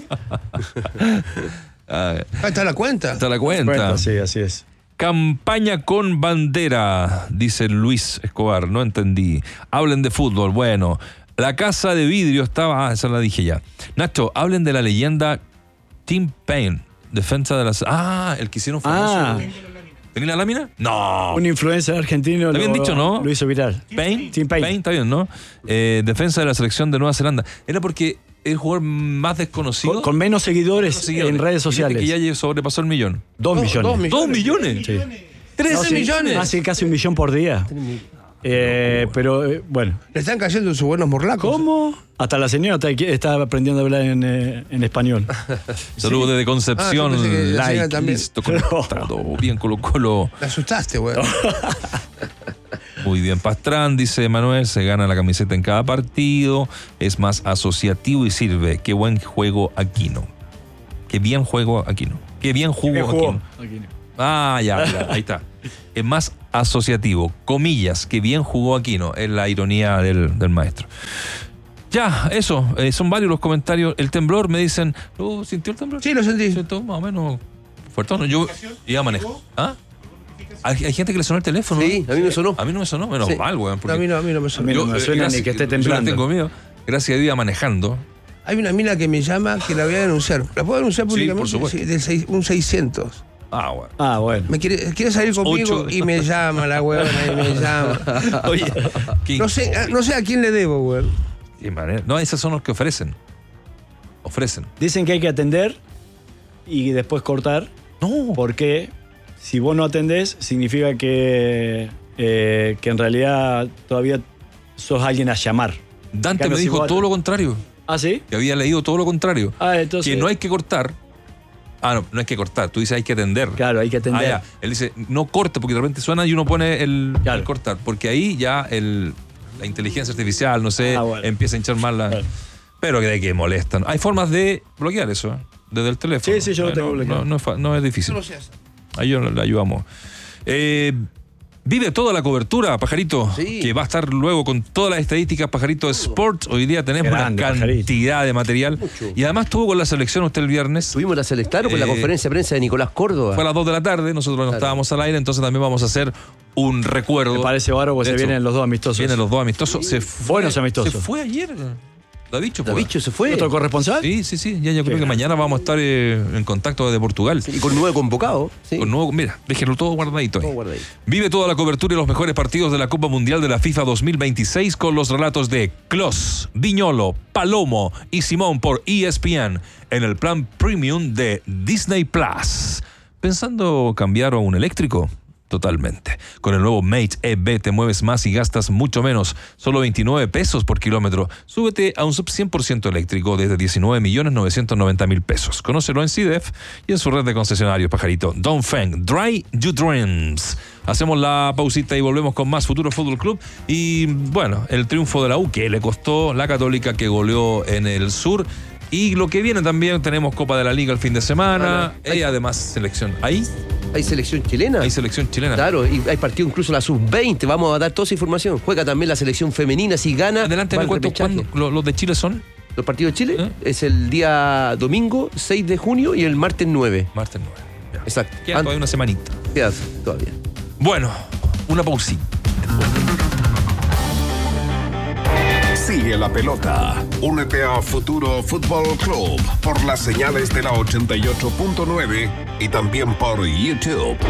Está la cuenta. Está la cuenta. Sí, así es. Campaña con bandera, dice Luis Escobar, no entendí. Hablen de fútbol, bueno. La casa de vidrio estaba... esa la dije ya. Nacho, hablen de la leyenda Tim Payne, defensa de las... el que hicieron famoso. ¿Tenía la lámina? No. Un influencer argentino. Está bien dicho, lo hizo viral. Tim Payne, está bien, ¿no? Defensa de la selección de Nueva Zelanda. Era porque el jugador más desconocido. Con menos seguidores en redes sociales. Que ya sobrepasó el millón. 2 millones. 2 millones. Sí. 13 millones. Hace casi 1 millón por día. Pero bueno. Le están cayendo sus buenos morlacos. ¿Cómo? Hasta la señora está aprendiendo a hablar en español. Saludos desde Concepción. Yo pensé que la señora Like, también. listo, conectado. Bien Colo-Colo. Me asustaste, güey. Muy bien, Pastrán, dice Manuel, se gana la camiseta en cada partido, es más asociativo y sirve. Qué buen juego Aquino. Qué bien juego Aquino. Qué bien jugó Aquino. Ah, ya, ahí está. Es más asociativo, comillas, qué bien jugó Aquino, es la ironía del maestro. Ya, eso, son varios los comentarios. El temblor, me dicen, ¿sintió el temblor? Sí, lo sentí. Siento más o menos fuerte. Yo iba a manejar. ¿Ah? Hay gente que le sonó el teléfono. Sí, a mí me sonó. A mí no me sonó, menos mal, weón. A mí no me sonó. A mí no me suena ni que esté temblando. Yo tengo miedo. Gracias a Dios iba manejando. Hay una mina que me llama que la voy a denunciar. ¿La puedo denunciar públicamente? por supuesto. Sí, un 600. Ah, bueno. Me quiere salir conmigo 8. y me llama la huevona y me llama. Oye, No sé a quién le debo, güey. qué manera. No, esos son los que ofrecen. Dicen que hay que atender y después cortar. No. Porque si vos no atendés, significa que en realidad todavía sos alguien a llamar. Dante Claro, me si dijo vos todo lo contrario. ¿Ah, sí? Que había leído todo lo contrario. Entonces. Que no hay que cortar. No hay que cortar. Tú dices hay que atender. Claro, hay que atender. Ya. Él dice, no corte, porque de repente suena y uno pone el cortar. Porque ahí ya la inteligencia artificial, no sé, empieza a hinchar más la... Claro. Pero que molestan. Hay formas de bloquear eso, desde el teléfono. Sí, yo lo tengo bloqueado. No es difícil. Ahí le ayudamos. Vive toda la cobertura, Pajarito, que va a estar luego con todas las estadísticas, Pajarito Sports. Hoy día tenemos Grande, una cantidad Pajarito. de material. Mucho. Y además estuvo con la selección usted el viernes. Tuvimos la selección con la conferencia de prensa de Nicolás Córdoba. Fue a las 2 de la tarde, nosotros no estábamos al aire, entonces también vamos a hacer un recuerdo. Me parece bárbaro porque De se hecho, vienen los dos amistosos. Vienen los dos amistosos. Se fue, Buenos amistosos. Se fue ayer. Davicho, pues. Davicho se fue. ¿Otro corresponsal? Sí. Ya yo creo que mañana vamos a estar en contacto desde Portugal. Y con 9 convocados. Sí. Con nuevo, mira, déjenlo todo guardadito ahí. Todo guardadito. Vive toda la cobertura y los mejores partidos de la Copa Mundial de la FIFA 2026 con los relatos de Klos, Viñolo, Palomo y Simón por ESPN en el plan premium de Disney Plus. ¿Pensando cambiar a un eléctrico? Totalmente. Con el nuevo Mate EV te mueves más y gastas mucho menos. Solo 29 pesos por kilómetro. Súbete a un sub 100% eléctrico desde 19.990.000 pesos. Conócelo en CDF y en su red de concesionarios, Pajarito. Dongfeng, Dry Your Dreams. Hacemos la pausita y volvemos con más Futuro Fútbol Club. Y bueno, el triunfo de la U que le costó la Católica, que goleó en el sur. Y lo que viene también, tenemos Copa de la Liga el fin de semana. Y además selección. ¿Ahí? Hay selección chilena. Hay selección chilena. Claro, y hay partido incluso la sub-20. Vamos a dar toda esa información. Juega también la selección femenina. Si gana. Adelante, va me al cuento repechaje. cuándo los de Chile son. Los partidos de Chile es el día domingo 6 de junio y el martes 9. Martes 9. Ya. Exacto. Queda todavía una semanita. Queda todavía. Bueno, una pausita. Sigue la pelota. Únete a Futuro Fútbol Club por las señales de la 88.9 y también por YouTube.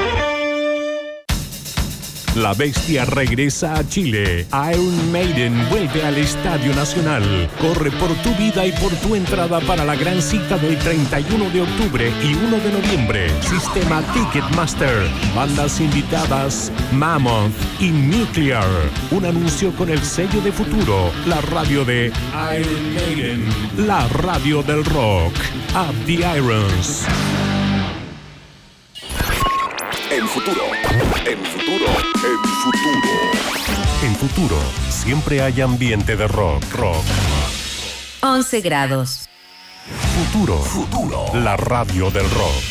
La Bestia regresa a Chile. Iron Maiden vuelve al Estadio Nacional. Corre por tu vida y por tu entrada para la gran cita del 31 de octubre y 1 de noviembre. Sistema Ticketmaster. Bandas invitadas Mammoth y Nuclear. Un anuncio con el sello de Futuro. La radio de Iron Maiden. La radio del rock. Up the Irons. En futuro. En Futuro, siempre hay ambiente de rock. 11 grados. Futuro. La radio del rock.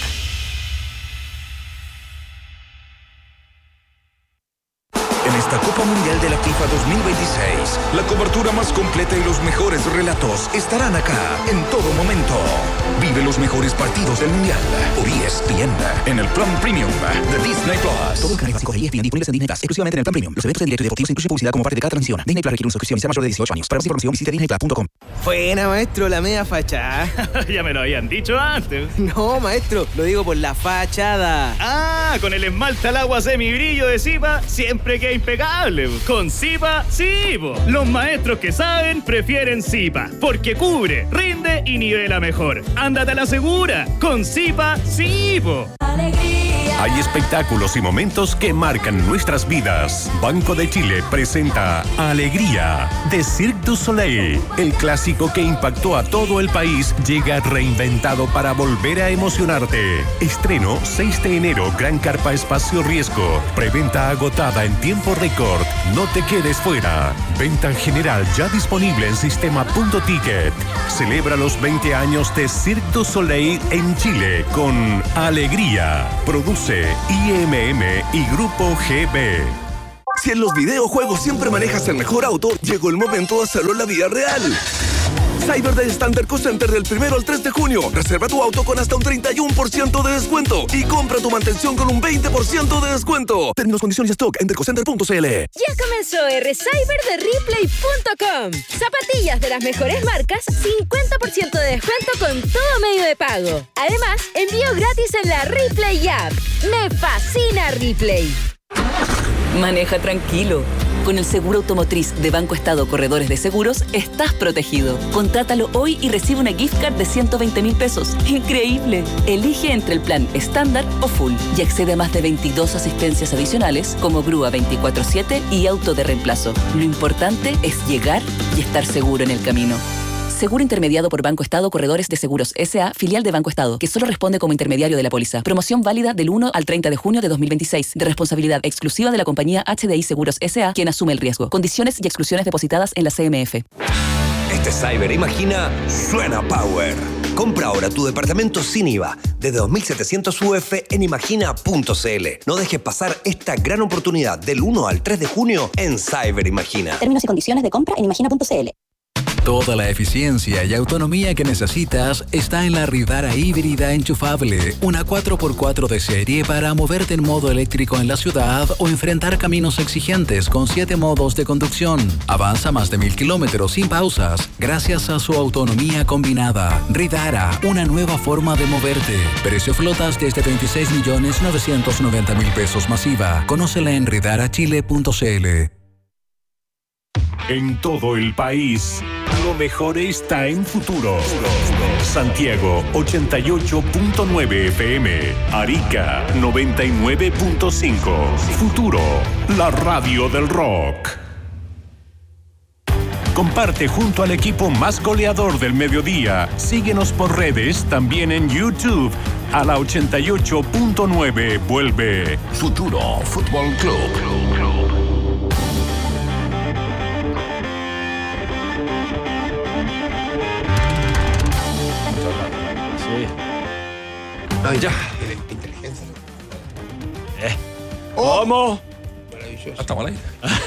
En esta Copa Mundial de la FIFA 2026, la cobertura más completa y los mejores relatos estarán acá en todo momento. Vive los mejores partidos del Mundial por ESPN en el plan premium de Disney Plus. Todos los canales básicos de ESPN disponibles en Disney Plus, exclusivamente en el plan premium. Los eventos en directo y deportivos incluyen publicidad como parte de cada transmisión. Disney Plus requiere una suscripción y sea mayor de 18 años. Para más información visite disneyplus.com. Buena, maestro, la media fachada. Ya me lo habían dicho antes. No, maestro, lo digo por la fachada. Ah, con el esmalte al agua semibrillo de Zipa, siempre queda impecable impecable. Con Zipa, sí, po. Los maestros que saben prefieren Zipa, porque cubre, rinde y nivela mejor. Ándate a la segura. Con Zipa, sí, po. Hay espectáculos y momentos que marcan nuestras vidas. Banco de Chile presenta Alegría de Cirque du Soleil. El clásico que impactó a todo el país llega reinventado para volver a emocionarte. Estreno 6 de enero, Gran Carpa Espacio Riesgo. Preventa agotada en tiempo récord. No te quedes fuera. Venta general ya disponible en sistema.ticket. Celebra los 20 años de Cirque du Soleil en Chile con Alegría. Produce IMM y Grupo GB. Si en los videojuegos siempre manejas el mejor auto, llegó el momento de hacerlo en la vida real. Cyber Day Standard Co Center del 1 al 3 de junio. Reserva tu auto con hasta un 31% de descuento y compra tu mantención con un 20% de descuento. Términos, condiciones y stock en dercocenter.cl. Ya comenzó R-Cyber de Replay.com. Zapatillas de las mejores marcas, 50% de descuento con todo medio de pago. Además, envío gratis en la Replay App. Me fascina Replay. Maneja tranquilo. Con el seguro automotriz de Banco Estado Corredores de Seguros, estás protegido. Contrátalo hoy y recibe una gift card de 120.000 pesos. ¡Increíble! Elige entre el plan estándar o full y accede a más de 22 asistencias adicionales como grúa 24/7 y auto de reemplazo. Lo importante es llegar y estar seguro en el camino. Seguro intermediado por Banco Estado Corredores de Seguros S.A., filial de Banco Estado, que solo responde como intermediario de la póliza. Promoción válida del 1 al 30 de junio de 2026, de responsabilidad exclusiva de la compañía HDI Seguros S.A., quien asume el riesgo. Condiciones y exclusiones depositadas en la CMF. Este Cyber Imagina suena Power. Compra ahora tu departamento sin IVA, desde 2.700 UF en imagina.cl. No dejes pasar esta gran oportunidad del 1 al 3 de junio en Cyber Imagina. Términos y condiciones de compra en imagina.cl. Toda la eficiencia y autonomía que necesitas está en la Ridara híbrida enchufable, una 4x4 de serie para moverte en modo eléctrico en la ciudad o enfrentar caminos exigentes con 7 modos de conducción. Avanza más de 1.000 kilómetros sin pausas gracias a su autonomía combinada. Ridara, una nueva forma de moverte. Precio flotas desde 26.990.000 pesos masiva. Conócela en ridarachile.cl. En todo el país, lo mejor está en Futuro. Santiago 88.9 FM, Arica 99.5. Futuro, la radio del rock. Comparte junto al equipo más goleador del mediodía. Síguenos por redes, también en YouTube. A la 88.9 vuelve Futuro Fútbol Club. Ya. ¿Cómo? Maravilloso. Estamos al aire.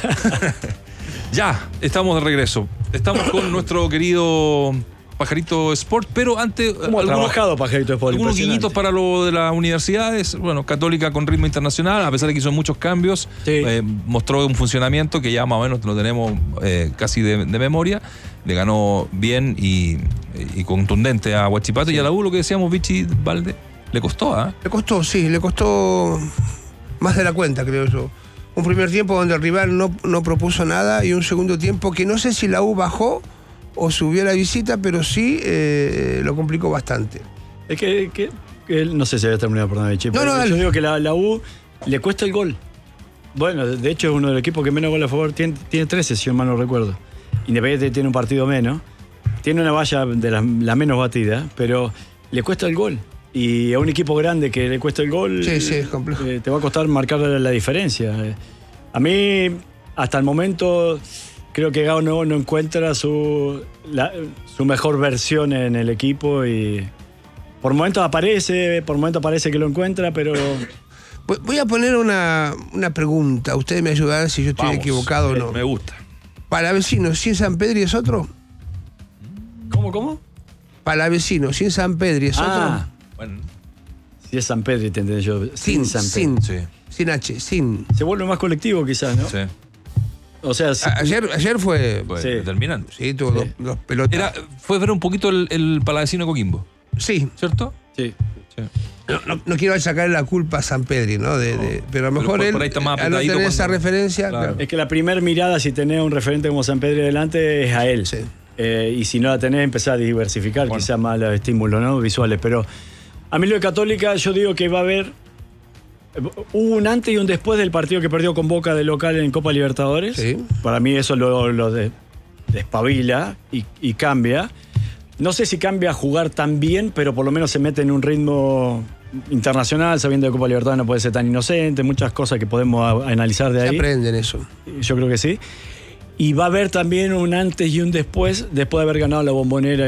Ya, estamos de regreso. Estamos con nuestro querido Pajarito Sport, pero antes ¿Cómo ha trabajado Pajarito Sport? Algunos guiñitos para lo de las universidades. Bueno, Católica con ritmo internacional, a pesar de que hizo muchos cambios, sí. Mostró un funcionamiento que ya más o menos lo tenemos casi de memoria. Le ganó bien y contundente a Huachipato, sí. Y a la U, lo que decíamos, Vichy Valde, le costó, ¿ah? Le costó, sí, le costó más de la cuenta, creo yo. Un primer tiempo donde el rival no propuso nada y un segundo tiempo que no sé si la U bajó o subió a la visita, pero sí lo complicó bastante. Es que no sé si había terminado, perdón, Vichy, pero yo digo que la U le cuesta el gol. Bueno, de hecho es uno de los equipos que menos gol a favor tiene 13, si yo mal no recuerdo. Independiente tiene un partido menos, tiene una valla de la menos batida, pero le cuesta el gol. Y a un equipo grande que le cuesta el gol, sí, es complejo. Te va a costar marcar la diferencia. A mí, hasta el momento, creo que Gao no encuentra su mejor versión en el equipo y por momentos parece que lo encuentra, pero... Voy a poner una pregunta. Ustedes me ayudarán si yo estoy equivocado o no. Me gusta. Palavecino, ¿sin San Pedri es otro? ¿Cómo? Palavecino, ¿sin San Pedri es otro? Bueno. Si es San Pedri, te entendí yo. Sin San Pedri. Sí. Sin H, sin. Se vuelve más colectivo quizás, ¿no? Sí. O sea, ayer fue determinante. Sí, tuvo dos pelotas. Fue ver un poquito el Palavecino Coquimbo. Sí. ¿Cierto? Sí. No quiero sacar la culpa a San Pedri, ¿no? Pero a lo mejor él, al no tener esa referencia... Claro. Es que la primera mirada, si tenés un referente como San Pedri delante, es a él. Sí. Y si no la tenés, empezás a diversificar, quizás más los estímulos, ¿no? Visuales. Pero a mí lo de Católica, yo digo que va a haber... Hubo un antes y un después del partido que perdió con Boca de local en Copa Libertadores. Sí. Para mí eso lo despabila y cambia. No sé si cambia a jugar tan bien, pero por lo menos se mete en un ritmo internacional, sabiendo que Copa Libertadores no puede ser tan inocente, muchas cosas que podemos analizar de ahí. Se aprenden eso. Yo creo que sí. Y va a haber también un antes y un después de haber ganado la Bombonera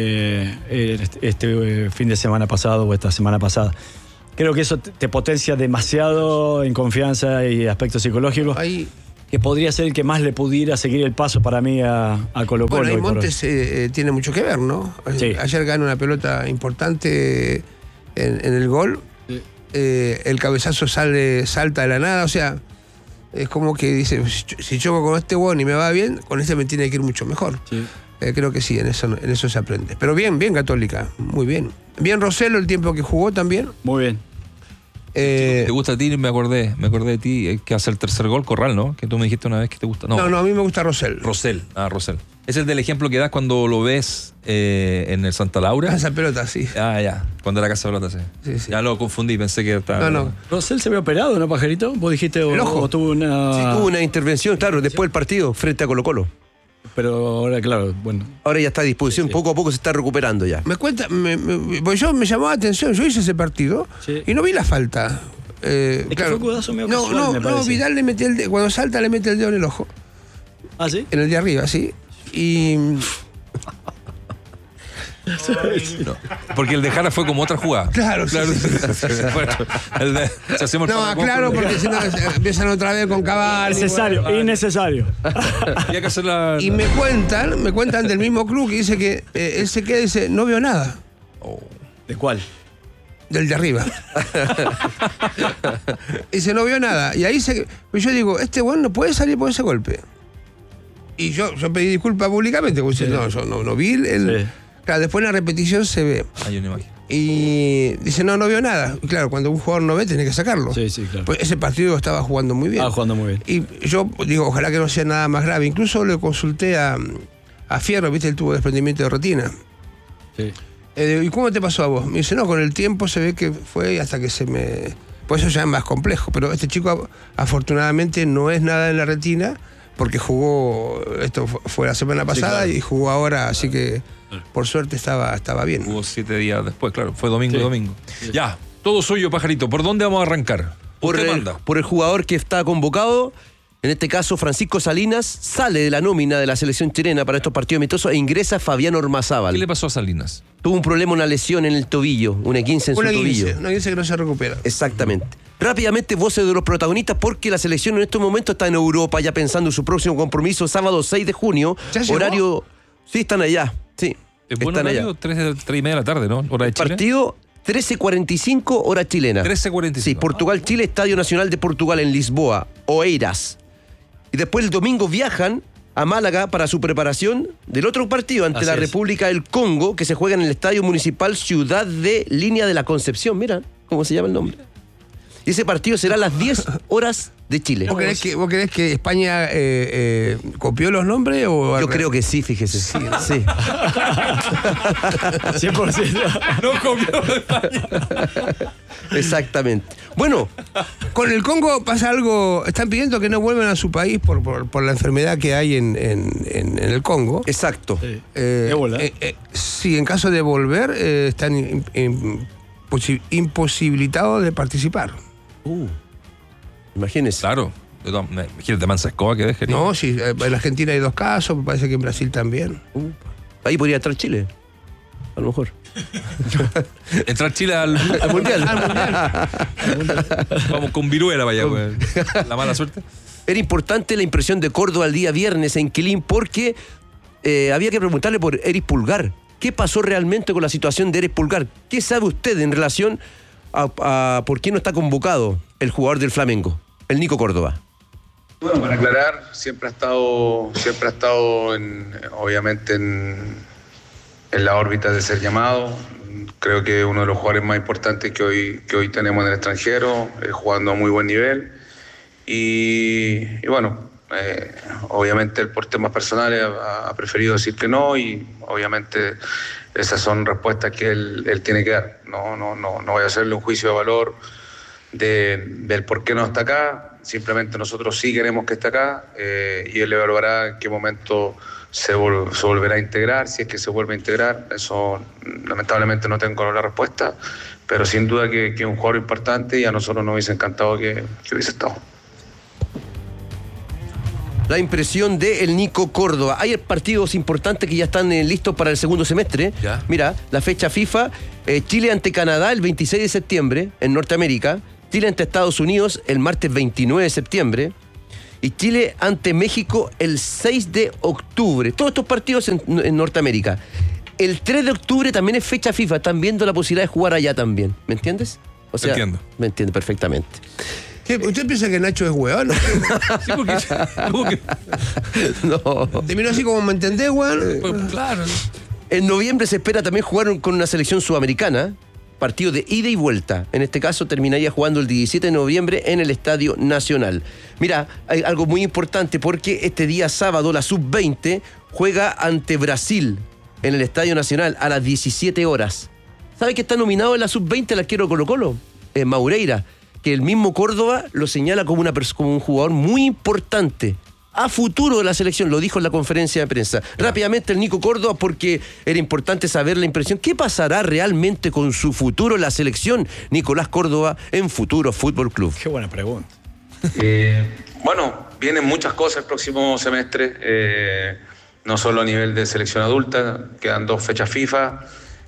este fin de semana pasado o esta semana pasada. Creo que eso te potencia demasiado en confianza y aspectos psicológicos. Ahí, que podría ser el que más le pudiera seguir el paso para mí a Colo-Colo. Bueno, ahí Montes tiene mucho que ver, ¿no? Sí. Ayer ganó una pelota importante en el gol. Sí. El cabezazo salta de la nada, o sea, es como que dice, si choco con este hueón y me va bien, con este me tiene que ir mucho mejor. Sí. Creo que sí, en eso se aprende. Pero bien Católica, muy bien. Bien Rossello el tiempo que jugó también. Muy bien. ¿Te gusta a ti? Me acordé de ti, que hace el tercer gol, Corral, ¿no? Que tú me dijiste una vez que te gusta. No, a mí me gusta Rosell. Rosell. Es el del ejemplo que das cuando lo ves en el Santa Laura. Esa pelota, sí. Ya. Cuando era Casa Pelota, sí. Ya lo confundí, pensé que estaba... No. Rosell se ve operado, ¿no, Pajarito? Vos dijiste... O tuvo una... Sí, tuvo una intervención, claro, después del partido, frente a Colo-Colo. Pero ahora, claro, bueno. Ahora ya está a disposición, sí. Poco a poco se está recuperando ya. Me cuenta, pues me llamó la atención, yo hice ese partido y no vi la falta. Es claro. Que fue un codazo medio casual, me parece. No, Vidal le metió cuando salta le mete el dedo en el ojo. ¿Ah, sí? En el de arriba, sí. Y... No, porque el de Jara fue como otra jugada. Claro. Sí. Porque si no empiezan otra vez con Cavani. Innecesario. Y me cuentan del mismo club que dice que él se queda y dice, no veo nada. ¿De cuál? Del de arriba. Dice, no veo nada. Y ahí yo digo, este bueno no puede salir por ese golpe. Y yo pedí disculpas públicamente, porque yo no vi el... Sí. Claro, después en la repetición se ve. Hay una imagen. Y dice, no veo nada. Y claro, cuando un jugador no ve, tiene que sacarlo. Sí, claro. Pues ese partido estaba jugando muy bien. Jugando muy bien. Y yo digo, ojalá que no sea nada más grave. Incluso le consulté a Fierro, ¿viste? Él tuvo desprendimiento de retina. Sí. ¿Y cómo te pasó a vos? Me dice, no, con el tiempo se ve que fue hasta que se me... Pues eso ya es más complejo. Pero este chico, afortunadamente, no es nada en la retina, porque jugó, esto fue la semana pasada, sí, claro. Y jugó ahora, así que por suerte estaba bien. Jugó 7 días después, claro, fue domingo. Sí. Ya, todo suyo, Pajarito. ¿Por dónde vamos a arrancar? Por el jugador que está convocado, en este caso Francisco Salinas, sale de la nómina de la selección chilena para estos partidos amistosos e ingresa Fabián Ormazábal. ¿Qué le pasó a Salinas? Tuvo un problema, una lesión en el tobillo, un esguince en su tobillo. Una esguince que no se recupera. Exactamente. Rápidamente, voces de los protagonistas, porque la selección en estos momentos está en Europa, ya pensando en su próximo compromiso, sábado 6 de junio. ¿Ya llegó? Horario... Sí, están allá. Sí. Es buen horario, 3:30 de la tarde, ¿no? Hora de Chile. Partido 13:45, hora chilena. 13:45. Sí, Portugal-Chile, Estadio Nacional de Portugal en Lisboa, Oeiras. Y después el domingo viajan a Málaga para su preparación del otro partido ante la República del Congo, que se juega en el Estadio Municipal Ciudad de Línea de la Concepción. Mira cómo se llama el nombre. Y ese partido será a las 10 horas de Chile. ¿Vos creés que España copió los nombres? Yo creo que sí, fíjese. Sí. 100%. No copió España. Exactamente. Bueno, con el Congo pasa algo. Están pidiendo que no vuelvan a su país por la enfermedad que hay en el Congo. Exacto. Sí, en caso de volver, están imposibilitados de participar. Imagínese. Claro. Imagínate Mansa Escoba que deje. No, sí, en Argentina hay 2 casos, me parece que en Brasil también. Ahí podría estar Chile. A lo mejor. Entrar Chile al Mundial. Vamos con viruela para allá, güey. La mala suerte. Era importante la impresión de Córdoba el día viernes en Quilín, porque había que preguntarle por Eric Pulgar. ¿Qué pasó realmente con la situación de Eric Pulgar? ¿Qué sabe usted en relación a por qué no está convocado el jugador del Flamengo, el Nico Córdoba? Bueno, para aclarar, siempre ha estado obviamente en la órbita de ser llamado. creo que uno de los jugadores más importantes que hoy tenemos en el extranjero, jugando a muy buen nivel. Y bueno, obviamente él por temas personales ha preferido decir que no, y obviamente esas son respuestas que él tiene que dar. No voy a hacerle un juicio de valor del por qué no está acá. Simplemente nosotros sí queremos que esté acá, y él evaluará en qué momento se volverá a integrar, si es que se vuelve a integrar. Eso lamentablemente no tengo la respuesta, pero sin duda que es un jugador importante, y a nosotros nos hubiese encantado que hubiese estado. La impresión de el Nico Córdoba. Hay partidos importantes que ya están listos para el segundo semestre. Ya. Mira, la fecha FIFA, Chile ante Canadá el 26 de septiembre en Norteamérica, Chile ante Estados Unidos el martes 29 de septiembre y Chile ante México el 6 de octubre. Todos estos partidos en Norteamérica. El 3 de octubre también es fecha FIFA, están viendo la posibilidad de jugar allá también. ¿Me entiendes? O sea, entiendo. Me entiende perfectamente. ¿Usted piensa que Nacho es hueón? Sí, porque No. Terminó así como me entendés, weón. pues, claro. En noviembre se espera también jugar con una selección sudamericana, partido de ida y vuelta. En este caso terminaría jugando el 17 de noviembre en el Estadio Nacional. Mira, hay algo muy importante porque este día sábado la Sub-20 juega ante Brasil en el Estadio Nacional a las 17 horas. ¿Sabe que está nominado en la Sub-20 el arquero Colo-Colo? Maureira, que el mismo Córdoba lo señala como un jugador muy importante a futuro de la selección, lo dijo en la conferencia de prensa. Rápidamente el Nico Córdoba, porque era importante saber la impresión. ¿Qué pasará realmente con su futuro en la selección? Nicolás Córdoba en Futuro Fútbol Club. Qué buena pregunta. Bueno, vienen muchas cosas el próximo semestre, no solo a nivel de selección adulta, quedan 2 fechas FIFA.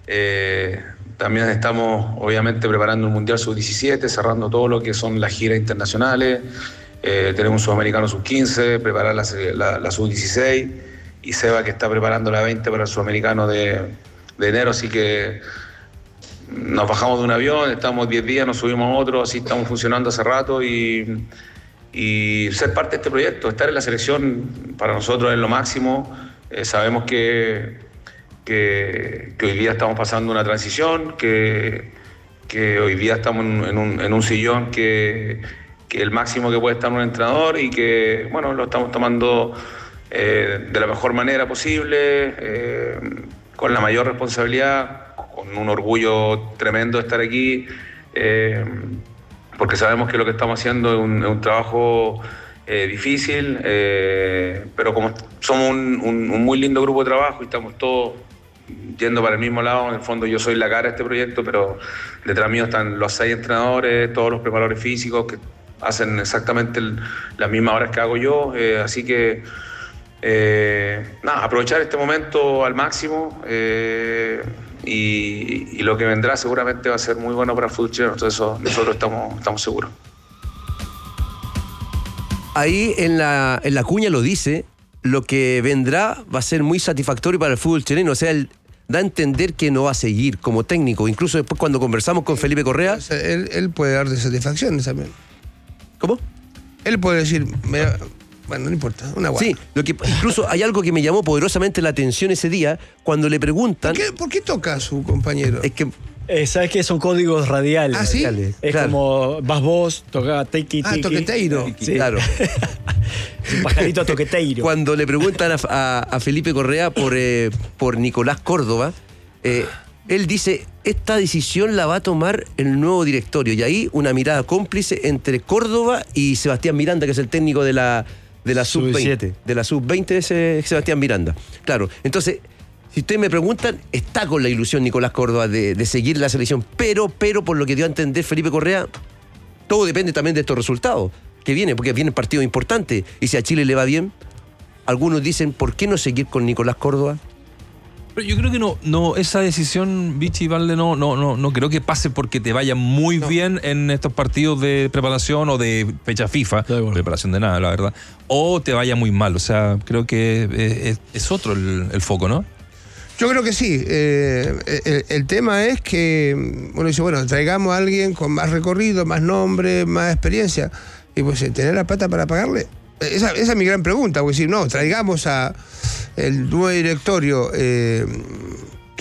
También estamos obviamente preparando un Mundial Sub-17, cerrando todo lo que son las giras internacionales. Tenemos un Sudamericano Sub-15, preparar la Sub-16, y Seba que está preparando la 20 para el Sudamericano de enero. Así que nos bajamos de un avión, estamos 10 días, nos subimos a otro, así estamos funcionando hace rato, y ser parte de este proyecto, estar en la selección para nosotros es lo máximo. Sabemos que hoy día estamos pasando una transición, que hoy día estamos en un sillón que el máximo que puede estar un entrenador, y que bueno, lo estamos tomando de la mejor manera posible, con la mayor responsabilidad, con un orgullo tremendo de estar aquí, porque sabemos que lo que estamos haciendo es un trabajo difícil, pero como somos un muy lindo grupo de trabajo y estamos todos yendo para el mismo lado, en el fondo yo soy la cara de este proyecto, pero detrás mío están los 6 entrenadores, todos los preparadores físicos que hacen exactamente las mismas horas que hago yo, así que aprovechar este momento al máximo, y lo que vendrá seguramente va a ser muy bueno para el fútbol chileno, entonces nosotros estamos seguros. Ahí en la cuña lo dice, lo que vendrá va a ser muy satisfactorio para el fútbol chileno, o sea, él da a entender que no va a seguir como técnico. Incluso después cuando conversamos con Felipe Correa... O sea, él puede dar de satisfacciones también. ¿Cómo? Él puede decir, bueno, no importa, una guapa. Sí, incluso hay algo que me llamó poderosamente la atención ese día, cuando le preguntan... ¿Por qué toca a su compañero? Es que... ¿Sabes qué? Son códigos radiales. ¿Ah, sí? Es claro. Como vas vos, toca tiki, tiki. Toqueteiro. Sí. Claro. Un pajarito toqueteiro. Cuando le preguntan a Felipe Correa por Nicolás Córdoba, él dice, esta decisión la va a tomar el nuevo directorio. Y ahí una mirada cómplice entre Córdoba y Sebastián Miranda, que es el técnico de la Sub-20. De la Sub-20 es Sebastián Miranda. Claro, entonces... Si ustedes me preguntan, está con la ilusión Nicolás Córdoba de seguir la selección, pero por lo que dio a entender Felipe Correa, todo depende también de estos resultados que vienen, porque vienen partidos importantes, y si a Chile le va bien, algunos dicen, ¿por qué no seguir con Nicolás Córdoba? Pero yo creo que no esa decisión, Vichy Valde, no creo que pase porque te vaya muy bien en estos partidos de preparación o de fecha FIFA, preparación de nada, la verdad, o te vaya muy mal, o sea, creo que es otro el foco, ¿no? Yo creo que sí. El tema es que uno dice, bueno, traigamos a alguien con más recorrido, más nombre, más experiencia. Y pues tener la plata para pagarle. Esa es mi gran pregunta. Porque si no, traigamos a el nuevo directorio que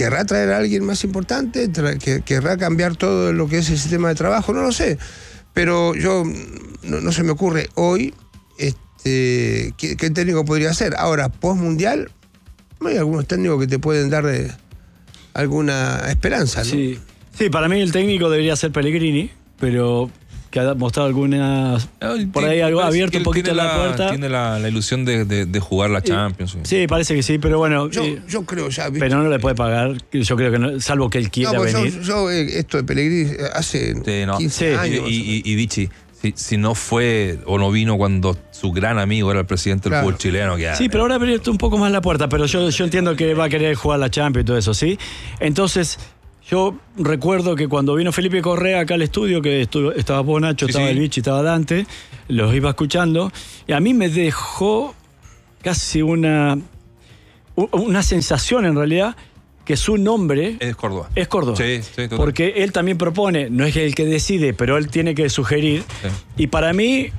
¿Querrá traer a alguien más importante? ¿Querrá cambiar todo lo que es el sistema de trabajo? No lo sé. Pero yo no se me ocurre hoy qué técnico podría ser. Ahora, post-mundial, hay algunos técnicos que te pueden dar alguna esperanza, ¿no? Sí, para mí el técnico debería ser Pellegrini, pero que ha mostrado algunas... Por ahí algo abierto un poquito la puerta. Tiene la ilusión de jugar la Champions. Sí, parece que sí, pero bueno... Yo creo ya... ¿viste? Pero no le puede pagar, yo creo que no, salvo que él quiera venir. Yo esto de Pellegrini hace 15 años. Y Vichy, si no fue o no vino cuando su gran amigo era el presidente del fútbol chileno. Sí, pero ahora ha abierto un poco más la puerta, pero yo entiendo que va a querer jugar la Champions y todo eso, ¿sí? Entonces... Yo recuerdo que cuando vino Felipe Correa acá al estudio, que estaba vos, Nacho, estaba el Vichy, estaba Dante, los iba escuchando, y a mí me dejó casi una sensación en realidad que su nombre es Córdoba. Es Córdoba. Sí, porque él también propone, no es el que decide, pero él tiene que sugerir. Sí. Y para mí